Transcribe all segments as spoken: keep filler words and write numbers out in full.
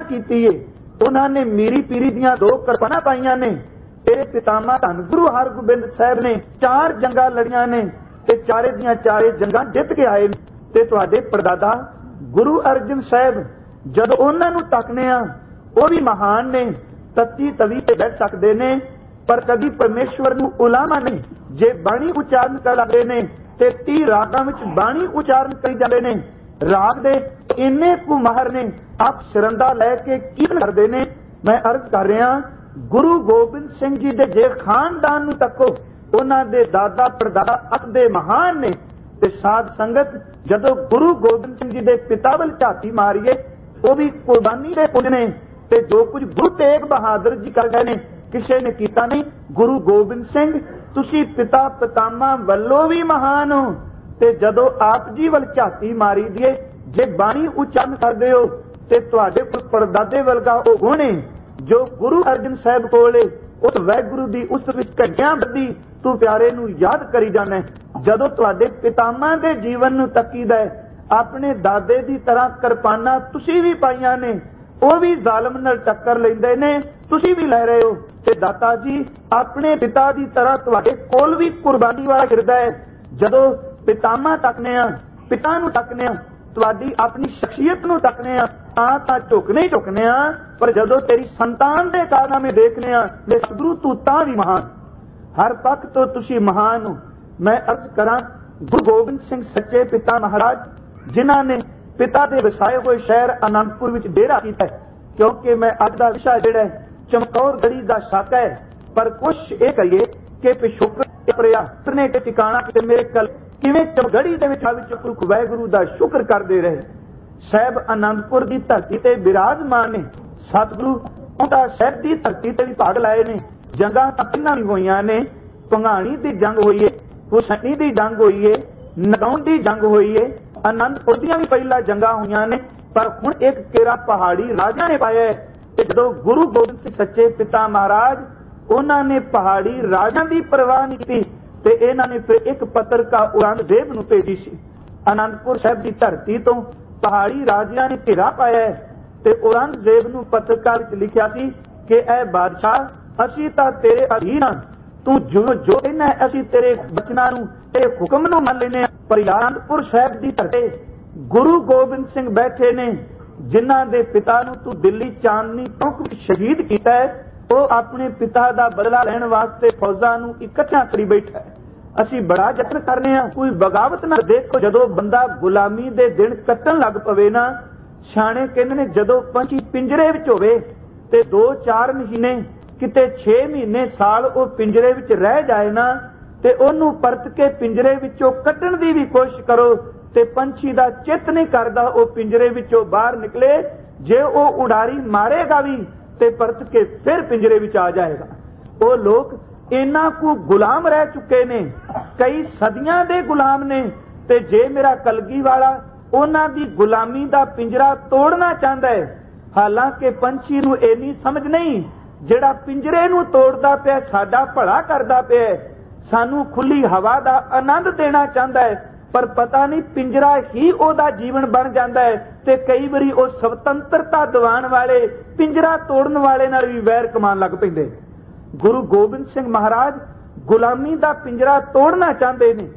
कीती है। उन्होंने मीरी पीरी दियां दो करपना पाईयां ने। तेरे पितामा धन गुरु हरगोबिंद साहब ने चार जंगा लड़ियां ने ते चारे दियां चारे जंगा जित के आए। ते तुहाडे परदादा गुरु अर्जन साहब जदों उन्हां नूं तकने आ वो भी महान ने, तत्ती तवी ते बैठ सकते ने, पर कभी परमेश्वर नूं उलामा नहीं। जे बाणी उचारण कर लगदे ने ते ती रागां विच बाणी उचारण करी जांदे ने। राग दे इन्ने कु माहर ने, आप शरंदा लैके कीर्तन करदे ने। मैं अर्ज कर रहा गुरु गोबिंद सिंह जी दे जे खानदान नूं तको, उन्हां दे दादा परदादा अत दे महान ने। ते साध संगत जदों गुरु गोबिंद सिंह जी दे पिता वल झाती मारीए, वो भी कुर्बानी दे पुज ने। ते जो कुछ गुरु तेग बहादुर जी कर गए ने किसी ने कीता नहीं। गुरु गोबिंद सिंह तुसी पिता पितामा वल्लों भी महान हो। ते जदों आप जी वल झाती मारी दिए, जे बाणी उच्चारण करदे हो ते तुहाडे कोल परदादे वर्गा ओ गुण है जो गुरु अर्जन साहब कोले। उस वैगुरु दी उस विच घड़ियां बदी तू प्यारे नूं याद करी जाना। जदों तुहाडे पितामा दे जीवन नूं तकीदा है, अपने दादे दी तरह किरपाना तुसी भी पाईयां ने, वो भी जालम नाल टक्कर लैंदे ने, तुसी भी लै रहे हो। ते दाता जी अपने पिता दी तरह तुहाडे कोल भी कुर्बानी वाला हिरदा है। जदों पितामा तकने आ, पिता नूं तकने आ, तुहाडी अपनी शख्सियत नूं तकने आ, तां तां झुकने ही झुकने आ। पर जदों तेरी संतान दे कारनामे देखने आ, ते सतगुरु तू तां भी महान, हर पक्ष तो तुसी महान हो। मैं अर्ज करां गुरु गोबिंद सिंह सच्चे पिता महाराज, जिन्हां ने पिता दे वसाए हुए शहर आनंदपुर विच डेरा कीता है। क्योंकि मैं अज दा विषय जिहड़ा है चमकौर गढ़ी दा शक है, पर कुछ ये कहिए कि पिछोकड़ प्रया ने ठिकाना कि मेरे कल किवें चमगढ़ी दे विच पुरख वाहिगुरू दा शुक्र करदे रहे। साहब आनंदपुर दी धरती ते विराजमान ने। सतगुरु उहदा साहब दी धरती ते भी भाग लाए ने। जंगां तां पहिलां भी होईयां ने। भंगाणी दी जंग होई है, हुसैनी दी जंग होई है, नगौण दी जंग होई है, आनंदपुर दियां भी पहला जंगां होईयां ने। पर हुण एक केरा पहाड़ी राजा ने पाया है। जदों गुरु गोबिंद सिंह सच्चे पिता महाराज उन्होंने पहाड़ी राजा की परवाह नहीं की, ते इन्हां ने फिर एक पत्रिका औरंगजेब नूं भेजी सी। आनंदपुर साहब की धरती तो पहाड़ी राजियां ने घेरा पाया है। ते औरंगजेब नूं पत्रिका विच लिखिया सी कि ऐ बादशाह असीं तां तेरे अधीन हां, तू जो जो कहना है असीं तेरे बचनां नूं तेरे हुक्म नूं मान लैने। पर आनंदपुर साहब की धरती गुरु गोबिंद सिंह बैठे ने, जिन्हां दे पिता नूं तू दिल्ली चांदनी चौक विच शहीद कीता है। वो अपने पिता दा बदला लैण वास्ते फौजां नूं इकट्ठा करी बैठा है। असीं बड़ा यत्न करने आ, कोई बगावत ना। देखो जदों बंदा गुलामी दे दिन कट्टण लग पवे ना, सियाणे कहंदे ने जदों पंछी पिंजरे विच होवे ते दो चार महीने किते छे महीने साल वो पिंजरे विच रह जाए ना, ते ओनू परत के पिंजरे विचों कट्टण दी भी कोशिश करो ते पंछी दा चित नहीं करदा वो पिंजरे विचों बाहर निकले। जे वो उड़ारी मारेगा भी ते परत के फिर पिंजरे विच आ जाएगा। वो लोग इन्हां को गुलाम रह चुके ने, कई सदियां दे गुलाम ने। ते जे मेरा कलगी वाला उन्हां दी गुलामी दा पिंजरा तोड़ना चाहता है, हालांकि पंछी नूं इन्नी समझ नहीं, जिहड़ा पिंजरे नूं तोड़दा पिया साडा भला करदा पिया, सानू खुली हवा दा आनंद देना चाहता है। पर पता नहीं पिंजरा ही ओदा जीवन बन जाता है। ते कई बारी वो स्वतंत्रता दिवान वाले पिंजरा तोड़न वाले नाल भी वैर कमान लग पैंदे। गुरु गोबिंद सिंह महाराज गुलामी दा पिंजरा तोड़ना चाहते ने।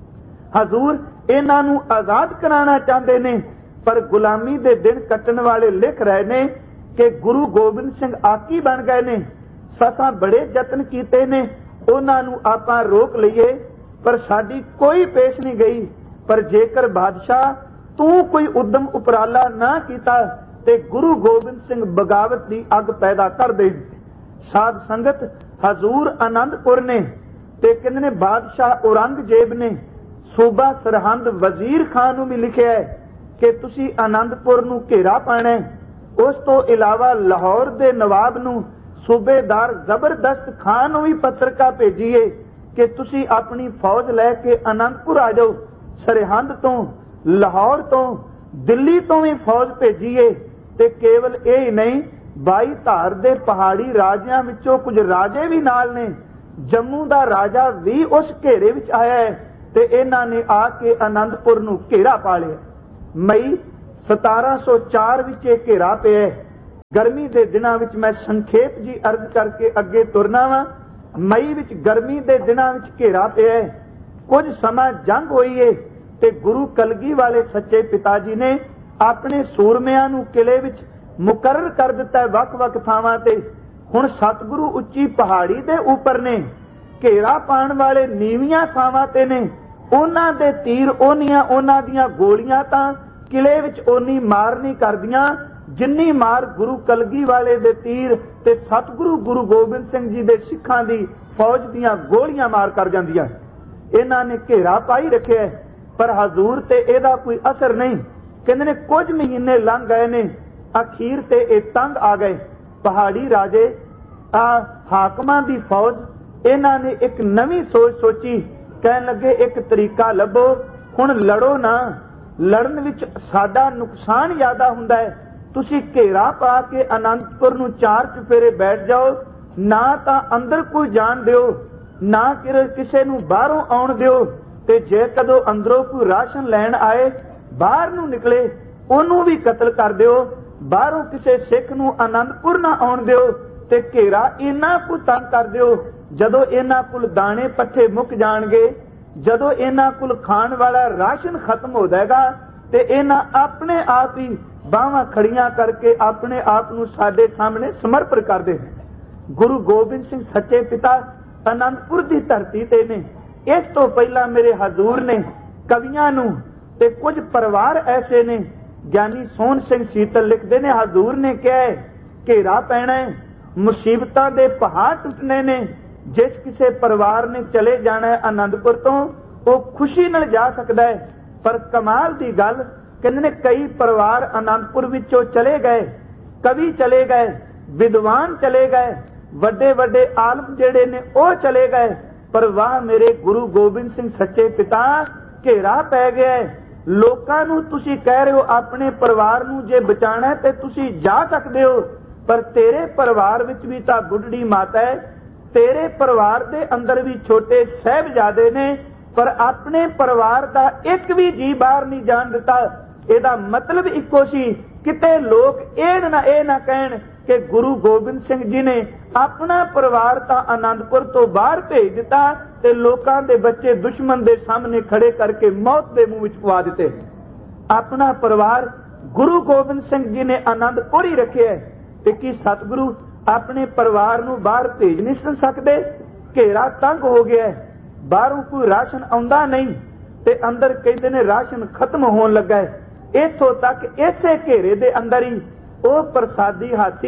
हजूर इन्हां नूं आजाद कराना चाहते ने, पर गुलामी दे दिन कट्टण वाले लिख रहे ने कि गुरु गोबिंद सिंह आकी बन गए ने। ससां बड़े यत्न कीते ने उन्हां नूं आपां रोक लईए, पर साडी कोई पेश नहीं गई। पर जेकर बादशाह तू कोई उद्यम उपराला ना कीता ते गुरु गोबिंद सिंह बगावत की अग पैदा कर दे। साध संगत हजूर आनंदपुर ने ते कहंदे ने बादशाह औरंगजेब ने सूबा सरहंद वजीर खान नूं भी लिखिया है कि तुसी आनंदपुर नूं घेरा पाना है। उस तो इलावा लाहौर दे नवाब नूं सूबेदार जबरदस्त खान नूं भी पत्रिका भेजी है कि तुसी अपनी फौज लैके आनंदपुर आ जाओ। सरहंद तो लाहौर तो दिल्ली तो भी फौज भेजी है। ते केवल यही नहीं, बाई धार दे पहाड़ी राजियां विचों कुछ राजे भी नाल ने। जम्मू दा राजा भी उस घेरे विच आया है ते इन्हां ने आके आनंदपुर नूं घेरा पा लिया। मई सतारा सौ चार विच घेरा पिया। गर्मी के दिनों में मैं संखेप जी अर्ज करके अगे तुरना वा। मई विच गर्मी के दिनों में घेरा पिया, कुछ समा जंग हुई है ते गुरु कलगी वाले सच्चे पिता जी ने अपने सूरमियां नूं किले विच मुकर्रर कर दिता है वख वख थावां ते। हुण सतगुरु उच्ची पहाड़ी दे उपर ने, घेरा पाण वाले नीवियां थावां ते ने। उन्हां दे तीर ओनियां उन्हां दियां गोलियां तां किले विच ओनी मार नहीं करदियां जिन्नी मार गुरु कलगी वाले दे तीर ते सतगुरु गुरु गोबिंद सिंह जी दे सिखां दी फौज दियां गोलियां मार कर जांदियां। इन्हां ने घेरा पाई रखिया पर हजूर ते इहदा कोई असर नहीं। कहंदे ने कुछ महीने लंघ गए ने, अखीर ते इह तंग आ गए। पहाड़ी राजे आ हाकमां दी फौज इन्हां ने एक नवीं सोच सोची। कहन लगे एक तरीका लभो, हुण लड़ो ना, लड़न विच साडा नुकसान ज्यादा हुंदा है। तुसी घेरा पा के आनंदपुर नूं चार चुफेरे बैठ जाओ, ना तां अंदर कोई जाण दिओ, ना किसे नूं बाहरों आउण दिओ। ते जे कदों अंदरों कोई राशन लैण आए बाहर नूं निकले ओनू भी कतल कर दिओ। बाहरों किसे सिख नूं आनंदपुर ना आउण दिओ ते घेरा इन्ना को तंग कर दिओ। जदों इन्हां कोल दाणे पट्ठे मुक जाणगे, जदों इन्हां कोल खाण वाला राशन खत्म हो जाएगा ते इन्हां अपने आप ही बाहां खड़ियां करके अपने आप नूं साडे सामने समर्पण कर दे। गुरु गोबिंद सिंह सच्चे पिता आनंदपुर की धरती ते ने। इस तो पहला मेरे हजूर ने कवियां नूं ते कुछ परिवार ऐसे ने, ज्ञानी सोहन सिंह सीतल लिखते ने हजूर ने कहा है घेरा पैना है, मुसीबतां दे पहाड़ टुटने ने। जिस किसी परिवार ने चले जाना है आनंदपुर तो वो खुशी नाल जा सकता है। पर कमाल दी गल कहंदे ने कई परिवार आनंदपुर विचों चले गए, कवि चले गए, विद्वान चले गए, वड्डे वड्डे आलम जेड़े ने वो चले गए। पर वाह मेरे गुरु गोबिंद सिंह सच्चे पिता, घेरा पै गया है। लोकां नूं तुसीं कह रहे हो अपने परिवार नूं जे बचाना है ते तुसीं जा सकदे हो, पर तेरे परिवार विच भी तां बुढ़ड़ी माता है, तेरे परिवार दे अंदर भी छोटे साहिबजादे ने, पर अपने परिवार दा एक भी जी बाहर नहीं जाण दिता। ਇਹਦਾ मतलब इको सी किते लोग ਇਹ ना ਇਹ ना कहण कि गुरु गोबिंद सिंह जी ने अपना परिवार तां आनंदपुर तो बाहर भेज दिता ते लोकां दे बच्चे दुश्मन दे सामने खड़े करके मौत दे मुंह विच पवा दिते। अपना परिवार गुरु गोबिंद सिंह जी ने आनंदपुर ही रखे है ते की सतगुरु अपने परिवार नूं बाहर भेज नहीं सकदे? घेरा तंग हो गया है, बाहरों कोई राशन आउंदा नहीं ते अंदर कहंदे ने राशन खत्म होण लगा है। इथों तक इसे घेरे दे अंदर ही वो प्रसादी हाथी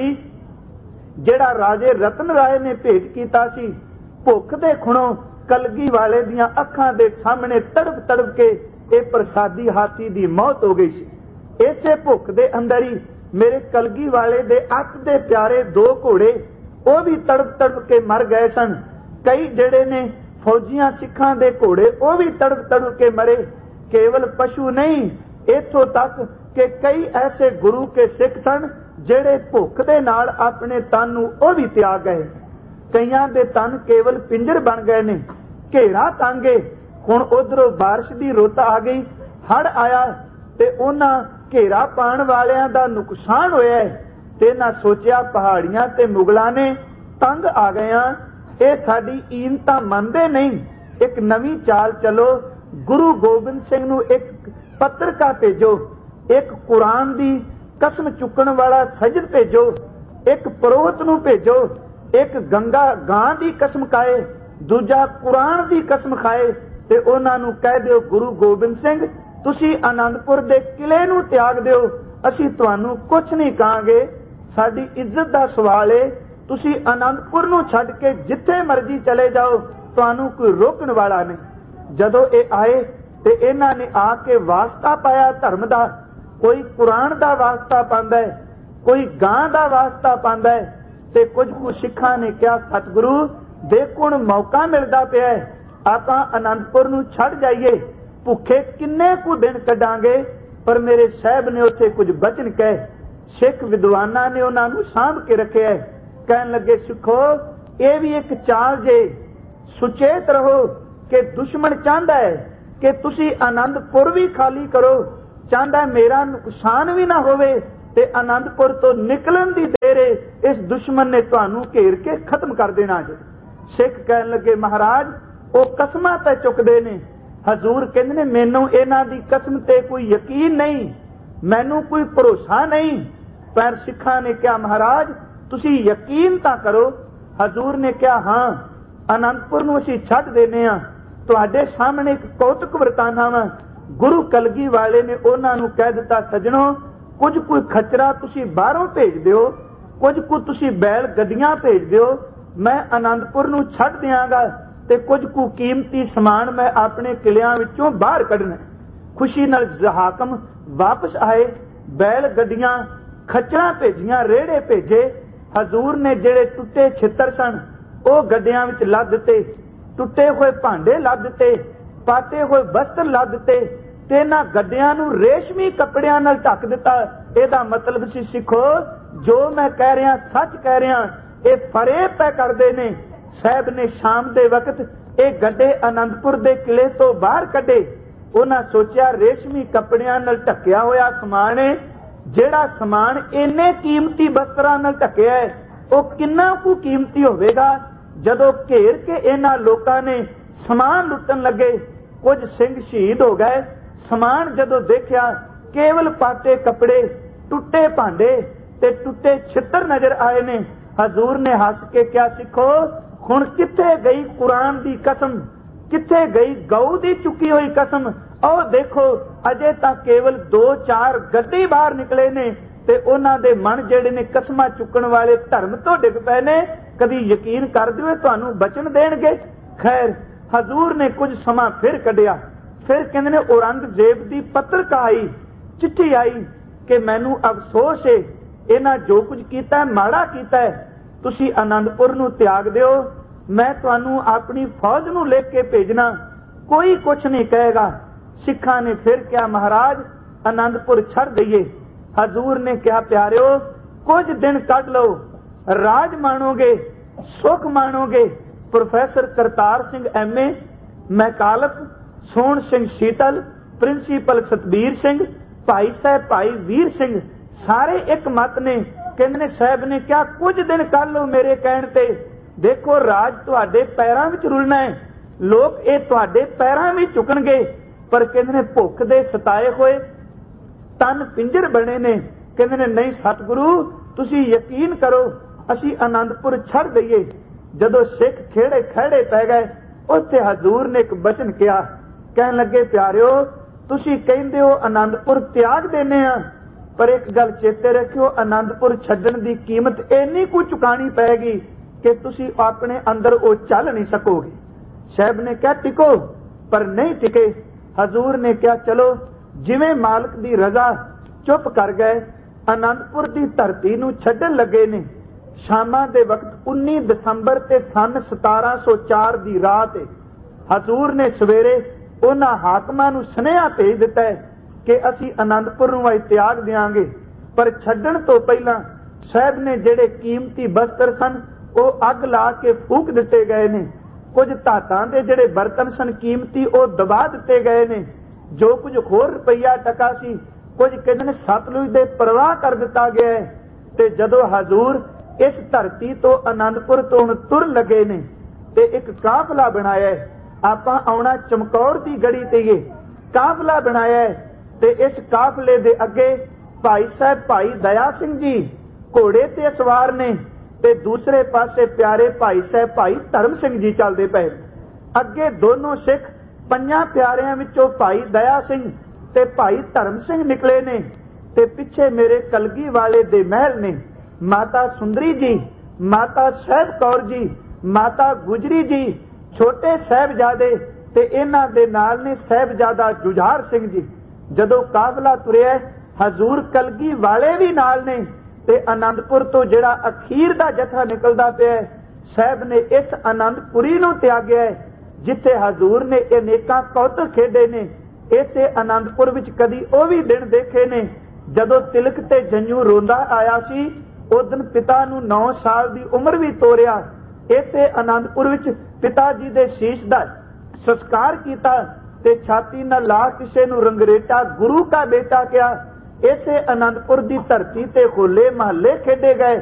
जेड़ा राजे रतन राय ने भेंट कीता सी, भुख दे खुणों कलगी वाले दियां अखां दे सामने तड़प तड़प के ये प्रसादी हाथी दी मौत हो गई सी। इसे भुख दे अंदर ही मेरे कलगी वाले दे अख दे प्यारे दो घोड़े वो भी तड़प तड़प के मर गए सन। कई जेड़े ने फौजियां सिखां दे घोड़े वो भी तड़प तड़प के मरे। केवल पशु नहीं, इथों तक कि कई ऐसे गुरु के सिख सन जेड़े भुख दे नाल अपने तन नूं ओ भी त्याग गए। कईयां दे तन केवल पिंजर बन गए ने। घेरा तांगे हुण उधरों बारिश दी रुत आ गई, हड़ आया ते उन्हां घेरा पाण वालियां दा नुकसान होया है ते ना सोचिया पहाड़ियां ते मुगलां ने तंग आ गया। ये साडी ईनता मनदे नहीं। एक नवीं चाल चलो, गुरु गोबिंद सिंह नूं एक पत्रका भेजो, एक कुरान दी कसम चुकण वाला सजद भेजो, एक परोहत नूं भेजो, एक गंगा गां दी कसम खाए, दूजा कुरान दी कसम खाए ते उन्हां नूं कह दिओ गुरु गोबिंद सिंह तुसीं आनंदपुर दे किले नूं त्याग दिओ, असीं तुहानूं कुछ नहीं कहांगे, साडी इज्जत दा सवाल है, तुसीं आनंदपुर नूं छड्ड के जिथे मर्जी चले जाओ, तुहानूं कोई रोकण वाला नहीं। जदों ये आए ते इन्हां ने आके वास्ता पाया धर्म दा, कोई कुरान दा वास्ता पांदा है, कोई गां दा वास्ता पांदा है ते कुछ कुछ सिखां ने कहा सतगुरु देखो हुण मौका मिलदा पिया है, आपां आनंदपुर नूं छड्ड जाइए, भुखे किन्ने कु दिन कढांगे। पर मेरे साहब ने उत्थे कुछ बचन कहे, सिख विद्वानां ने उन्हां नूं सांभ के रखिया है। कहन लगे सिखो ये भी एक चाल जे, सुचेत रहो कि दुश्मन चाहता है कि तुसी आनंदपुर भी खाली करो, चाहता मेरा नुकसान भी ना होवे ते आनंदपुर तो निकलन दी ਮੇਰੇ इस दुश्मन ने तुहानू घेर के खत्म कर देना जे। सिख कहन लगे महाराज वो कसमां ते चुकदे ने। हजूर कहंदे ने मैनू इन्हां दी कसम ते कोई यकीन नहीं, मैनू कोई भरोसा नहीं। पर सिखां ने कहा महाराज तुसी यकीन तां करो। हजूर ने कहा हाँ आनंदपुर नूं असीं छड्ड देने आ। तुहाडे सामने एक कौतुक वरताना वा। गुरु कलगी वाले ने उन्हां नूं कह दिता सजणो कुछ कोई खचरा तुसी बाहरों भेज दिओ, कुछ को तुसी बैल गड्डियां भेज दिओ, मैं आनंदपुर नूं छड्ड दिआंगा ते कुछ को कीमती समान मैं अपने किलियां विचों बाहर कढना। खुशी नाल हाकम वापस आए, बैल गड्डियां खचरा भेजियां, रेड़े भेजे। हजूर ने जेड़े टुੱਟੇ छित्तर सन ਉਹ ਗੱਡਿਆਂ ਵਿੱਚ ਲੱਦ ਦਿੱਤੇ, ਟੁੱਟੇ ਹੋਏ ਭਾਂਡੇ ਲੱਦ ਦਿੱਤੇ, ਪਾਟੇ ਹੋਏ ਵਸਤਰ ਲੱਦ ਦਿੱਤੇ ਤੇ ਇਹਨਾਂ ਗੱਡਿਆਂ ਨੂੰ ਰੇਸ਼ਮੀ ਕੱਪੜਿਆਂ ਨਾਲ ਢੱਕ ਦਿੱਤਾ। ਇਹਦਾ ਮਤਲਬ ਸੀ ਸਿੱਖੋ ਜੋ ਮੈਂ ਕਹਿ ਰਿਹਾ ਸੱਚ ਕਹਿ ਰਿਹਾ, ਇਹ ਫਰੇਬ ਪੈ ਕਰਦੇ ਨੇ। ਸਾਹਿਬ ਨੇ ਸ਼ਾਮ ਦੇ ਵਕਤ ਇਹ ਗੱਡੇ ਆਨੰਦਪੁਰ ਦੇ ਕਿਲੇ ਤੋਂ ਬਾਹਰ ਕੱਢੇ। ਉਹਨਾਂ ਸੋਚਿਆ ਰੇਸ਼ਮੀ ਕੱਪੜਿਆਂ ਨਾਲ ਢੱਕਿਆ ਹੋਇਆ ਸਮਾਨ ਹੈ, ਜਿਹੜਾ ਸਮਾਨ ਇੰਨੇ ਕੀਮਤੀ ਵਸਤਰਾਂ ਨਾਲ ਢੱਕਿਆ ਹੈ ਉਹ ਕਿੰਨਾ ਕੁ ਕੀਮਤੀ ਹੋਵੇਗਾ। ਜਦੋਂ ਘੇਰ ਕੇ ਇਹਨਾਂ ਲੋਕਾਂ ਨੇ ਸਮਾਨ ਲੁੱਟਣ ਲੱਗੇ, ਕੁਝ ਸਿੰਘ ਸ਼ਹੀਦ ਹੋ ਗਏ। ਸਮਾਨ ਜਦੋਂ ਦੇਖਿਆ ਕੇਵਲ ਪਾਟੇ ਕੱਪੜੇ, ਟੁੱਟੇ ਭਾਂਡੇ ਤੇ ਟੁੱਟੇ ਛਿੱਤਰ ਨਜ਼ਰ ਆਏ ਨੇ। ਹਜ਼ੂਰ ਨੇ ਹੱਸ ਕੇ ਕਿਹਾ ਸਿੱਖੋ ਹੁਣ ਕਿੱਥੇ ਗਈ ਕੁਰਾਨ ਦੀ ਕਸਮ, ਕਿੱਥੇ ਗਈ ਗਊ ਦੀ ਚੁੱਕੀ ਹੋਈ ਕਸਮ। ਉਹ ਦੇਖੋ ਅਜੇ ਤਾਂ ਕੇਵਲ ਦੋ ਚਾਰ ਗੱਡੇ ਬਾਹਰ ਨਿਕਲੇ ਨੇ ਤੇ ਉਹਨਾਂ ਦੇ ਮਨ ਜਿਹੜੇ ਨੇ ਕਸਮਾਂ ਚੁੱਕਣ ਵਾਲੇ ਧਰਮ ਤੋਂ ਡਿੱਗ ਪਏ ਨੇ। ਕਦੀ ਯਕੀਨ ਕਰ ਦਿਓ ਤੁਹਾਨੂੰ ਬਚਨ ਦੇਣਗੇ। ਖੈਰ ਹਜ਼ੂਰ ਨੇ ਕੁਝ ਸਮਾਂ ਫਿਰ ਕੱਢਿਆ। ਫਿਰ ਕਹਿੰਦੇ ਨੇ ਔਰੰਗਜ਼ੇਬ ਦੀ ਪੱਤਰਕਾ ਆਈ, ਚਿੱਠੀ ਆਈ ਕਿ ਮੈਨੂੰ ਅਫਸੋਸ ਹੈ ਇਹਨਾਂ ਜੋ ਕੁਝ ਕੀਤਾ ਮਾੜਾ ਕੀਤਾ ਹੈ, ਤੁਸੀਂ ਆਨੰਦਪੁਰ ਨੂੰ ਤਿਆਗ ਦਿਓ, ਮੈਂ ਤੁਹਾਨੂੰ ਆਪਣੀ ਫੌਜ ਨੂੰ ਲਿਖ ਕੇ ਭੇਜਣਾ, ਕੋਈ ਕੁਛ ਨਹੀਂ ਕਹੇਗਾ। ਸਿੱਖਾਂ ਨੇ ਫਿਰ ਕਿਹਾ ਮਹਾਰਾਜ ਆਨੰਦਪੁਰ ਛੱਡ ਦਈਏ। ਹਜ਼ੂਰ ਨੇ ਕਿਹਾ ਪਿਆਰਿਓ ਕੁਝ ਦਿਨ ਕੱਢ ਲਓ, ਰਾਜ ਮਾਣੋਗੇ, ਸੁਖ ਮਾਣੋਗੇ। Professor Kartar Singh M A, Macauliffe, Sohan Singh Sheetal, principal Satbir Singh, Bhai Sahib Bhai Vir Singh ਸਾਰੇ ਇੱਕ ਮਤ ਨੇ। ਕਹਿੰਦੇ ਨੇ ਸਾਹਿਬ ਨੇ ਕਿਹਾ ਕੁਝ ਦਿਨ ਕੱਢ ਲਓ ਮੇਰੇ ਕਹਿਣ ਤੇ, ਦੇਖੋ ਰਾਜ ਤੁਹਾਡੇ ਪੈਰਾਂ ਵਿੱਚ ਰੁਲਣਾ ਹੈ, ਲੋਕ ਇਹ ਤੁਹਾਡੇ ਪੈਰਾਂ ਵਿੱਚ ਝੁਕਣਗੇ। ਪਰ ਕਹਿੰਦੇ ਨੇ ਭੁੱਖ ਦੇ ਸਤਾਏ ਹੋਏ ਤਨ ਪਿੰਜਰ ਬਣੇ ਨੇ। ਕਹਿੰਦੇ ਨੇ ਨਹੀਂ ਸਤਿਗੁਰੂ ਤੁਸੀਂ ਯਕੀਨ ਕਰੋ ਅਸੀਂ ਆਨੰਦਪੁਰ ਛੱਡ ਦਈਏ। ਜਦੋਂ ਸਿੱਖ ਖੇੜੇ ਖੜੇ ਪੈ ਗਏ ਉੱਥੇ ਹਜ਼ੂਰ ਨੇ ਇੱਕ ਬਚਨ ਕਿਹਾ, ਕਹਿਣ ਲੱਗੇ ਪਿਆਰਿਓ ਤੁਸੀਂ ਕਹਿੰਦੇ ਹੋ ਆਨੰਦਪੁਰ ਤਿਆਗ ਦੇਨੇ ਆ, ਪਰ ਇੱਕ ਗੱਲ ਚੇਤੇ ਰੱਖਿਓ ਆਨੰਦਪੁਰ ਛੱਡਣ ਦੀ ਕੀਮਤ ਇੰਨੀ ਕੁ ਚੁਕਾਣੀ ਪੈਗੀ ਕਿ ਤੁਸੀਂ ਆਪਣੇ ਅੰਦਰ ਉਹ ਚੱਲ ਨਹੀਂ ਸਕੋਗੇ। ਸਾਹਿਬ ਨੇ ਕਿਹਾ ਟਿਕੋ, ਪਰ ਨਹੀਂ ਟਿਕੇ। ਹਜ਼ੂਰ ਨੇ ਕਿਹਾ ਚਲੋ ਜਿਵੇਂ ਮਾਲਕ ਦੀ ਰਜ਼ਾ। ਚੁੱਪ ਕਰ ਗਏ। ਆਨੰਦਪੁਰ ਦੀ ਧਰਤੀ ਨੂੰ ਛੱਡਣ ਲੱਗੇ ਨੇ। ਸ਼ਾਮਾਂ ਦੇ ਵਕਤ ਉੱਨੀ ਦਸੰਬਰ ਤੇ ਸਨ ਸਤਾਰਾਂ ਸੌ ਚਾਰ ਦੀ ਰਾਤ ਹਜ਼ੂਰ ਨੇ ਸਵੇਰੇ ਉਹਨਾਂ ਹਾਕਮਾਂ ਨੂੰ ਸੁਨੇਹਾ ਭੇਜ ਦਿੱਤਾ ਕਿ ਅਸੀਂ ਆਨੰਦਪੁਰ ਨੂੰ ਅੱਜ ਤਿਆਗ ਦਿਆਂਗੇ, ਪਰ ਛੱਡਣ ਤੋਂ ਪਹਿਲਾਂ ਸਾਹਿਬ ਨੇ ਜਿਹੜੇ ਕੀਮਤੀ ਬਸਤਰ ਸਨ ਉਹ ਅੱਗ ਲਾ ਕੇ ਫੂਕ ਦਿੱਤੇ ਗਏ ਨੇ। ਕੁਝ ਧਾਤਾਂ ਦੇ ਜਿਹੜੇ ਬਰਤਨ ਸਨ ਕੀਮਤੀ ਉਹ ਦਬਾ ਦਿੱਤੇ ਗਏ ਨੇ। ਜੋ ਕੁਝ ਹੋਰ ਰੁਪਈਆ ਟਕਾ ਸੀ ਕੁਝ ਕਹਿੰਦੇ ਨੇ ਸਤਲੁਜ ਦੇ ਪ੍ਰਵਾਹ ਕਰ ਦਿੱਤਾ ਗਿਆ ਹੈ। ਤੇ ਜਦੋਂ ਹਜ਼ੂਰ ਇਸ ਧਰਤੀ ਤੋਂ ਆਨੰਦਪੁਰ ਤੋਂ ਹੁਣ ਤੁਰ ਲੱਗੇ ਨੇ ਤੇ ਇੱਕ ਕਾਫਲਾ ਬਣਾਇਆ ਹੈ। ਆਪਾਂ ਆਉਣਾ ਚਮਕੌਰ ਦੀ ਗੜੀ ਤੇ ਇਹ ਕਾਫਲਾ ਬਣਾਇਆ ਹੈ ਤੇ ਇਸ ਕਾਫਲੇ ਦੇ ਅੱਗੇ ਭਾਈ ਸਾਹਿਬ ਭਾਈ ਦਇਆ ਸਿੰਘ ਜੀ ਘੋੜੇ ਤੇ ਸਵਾਰ ਨੇ ਤੇ ਦੂਸਰੇ ਪਾਸੇ ਪਿਆਰੇ ਭਾਈ ਸਾਹਿਬ ਭਾਈ ਧਰਮ ਸਿੰਘ ਜੀ ਚੱਲਦੇ ਪਏ। ਅੱਗੇ ਦੋਨੋਂ ਸਿੱਖ ਪੰਜਾਂ ਪਿਆਰਿਆਂ ਵਿੱਚੋਂ ਭਾਈ ਦਇਆ ਸਿੰਘ ਤੇ ਭਾਈ ਧਰਮ ਸਿੰਘ ਨਿਕਲੇ ਨੇ ਤੇ ਪਿੱਛੇ ਮੇਰੇ ਕਲਗੀ ਵਾਲੇ ਦੇ ਮਹਿਲ ਨੇ। ਮਾਤਾ ਸੁੰਦਰੀ ਜੀ, ਮਾਤਾ ਸਾਹਿਬ ਕੌਰ ਜੀ, ਮਾਤਾ ਗੁਜਰੀ ਜੀ, ਛੋਟੇ ਸਾਹਿਬਜ਼ਾਦੇ ਤੇ ਇਹਨਾਂ ਦੇ ਨਾਲ ਨੇ ਸਾਹਿਬਜ਼ਾਦਾ ਜੁਝਾਰ ਸਿੰਘ ਜੀ। ਜਦੋਂ ਕਾਫਲਾ ਤੁਰਿਆ ਹਜ਼ੂਰ ਕਲਗੀ ਵਾਲੇ ਵੀ ਨਾਲ ਨੇ ਤੇ ਆਨੰਦਪੁਰ ਤੋਂ ਜਿਹੜਾ ਅਖੀਰ ਦਾ ਜਥਾ ਨਿਕਲਦਾ ਪਿਆ ਸਾਹਿਬ ਨੇ ਇਸ ਆਨੰਦਪੁਰੀ ਨੂੰ ਤਿਆਗਿਆ ਜਿੱਥੇ ਹਜ਼ੂਰ ਨੇ ਅਨੇਕਾਂ ਕੌਤਕ ਖੇਡੇ ਨੇ। ਇਸੇ ਆਨੰਦਪੁਰ ਵਿੱਚ ਕਦੀ ਉਹ ਵੀ ਦਿਨ ਦੇਖੇ ਨੇ ਜਦੋਂ ਤਿਲਕ ਤੇ ਜੰਜੂ ਰੋਂਦਾ ਆਇਆ ਸੀ। ਉਸ ਦਿਨ ਪਿਤਾ ਨੂੰ ਨੌ ਸਾਲ ਦੀ ਉਮਰ ਵੀ ਤੋਰਿਆ। ਇਸੇ ਆਨੰਦਪੁਰ ਵਿੱਚ ਪਿਤਾ ਜੀ ਦੇ ਸ਼ੀਸ਼ ਦਾ ਸੰਸਕਾਰ ਕੀਤਾ ਤੇ ਛਾਤੀ ਨਾਲ ਲਾ ਕਿਸੇ ਨੂੰ ਰੰਗਰੇਟਾ ਗੁਰੂ ਦਾ ਬੇਟਾ ਕਿਹਾ। ਇਸੇ ਆਨੰਦਪੁਰ ਦੀ ਧਰਤੀ ਤੇ ਹੋਲੇ ਮਹੱਲੇ ਖੇਡੇ ਗਏ।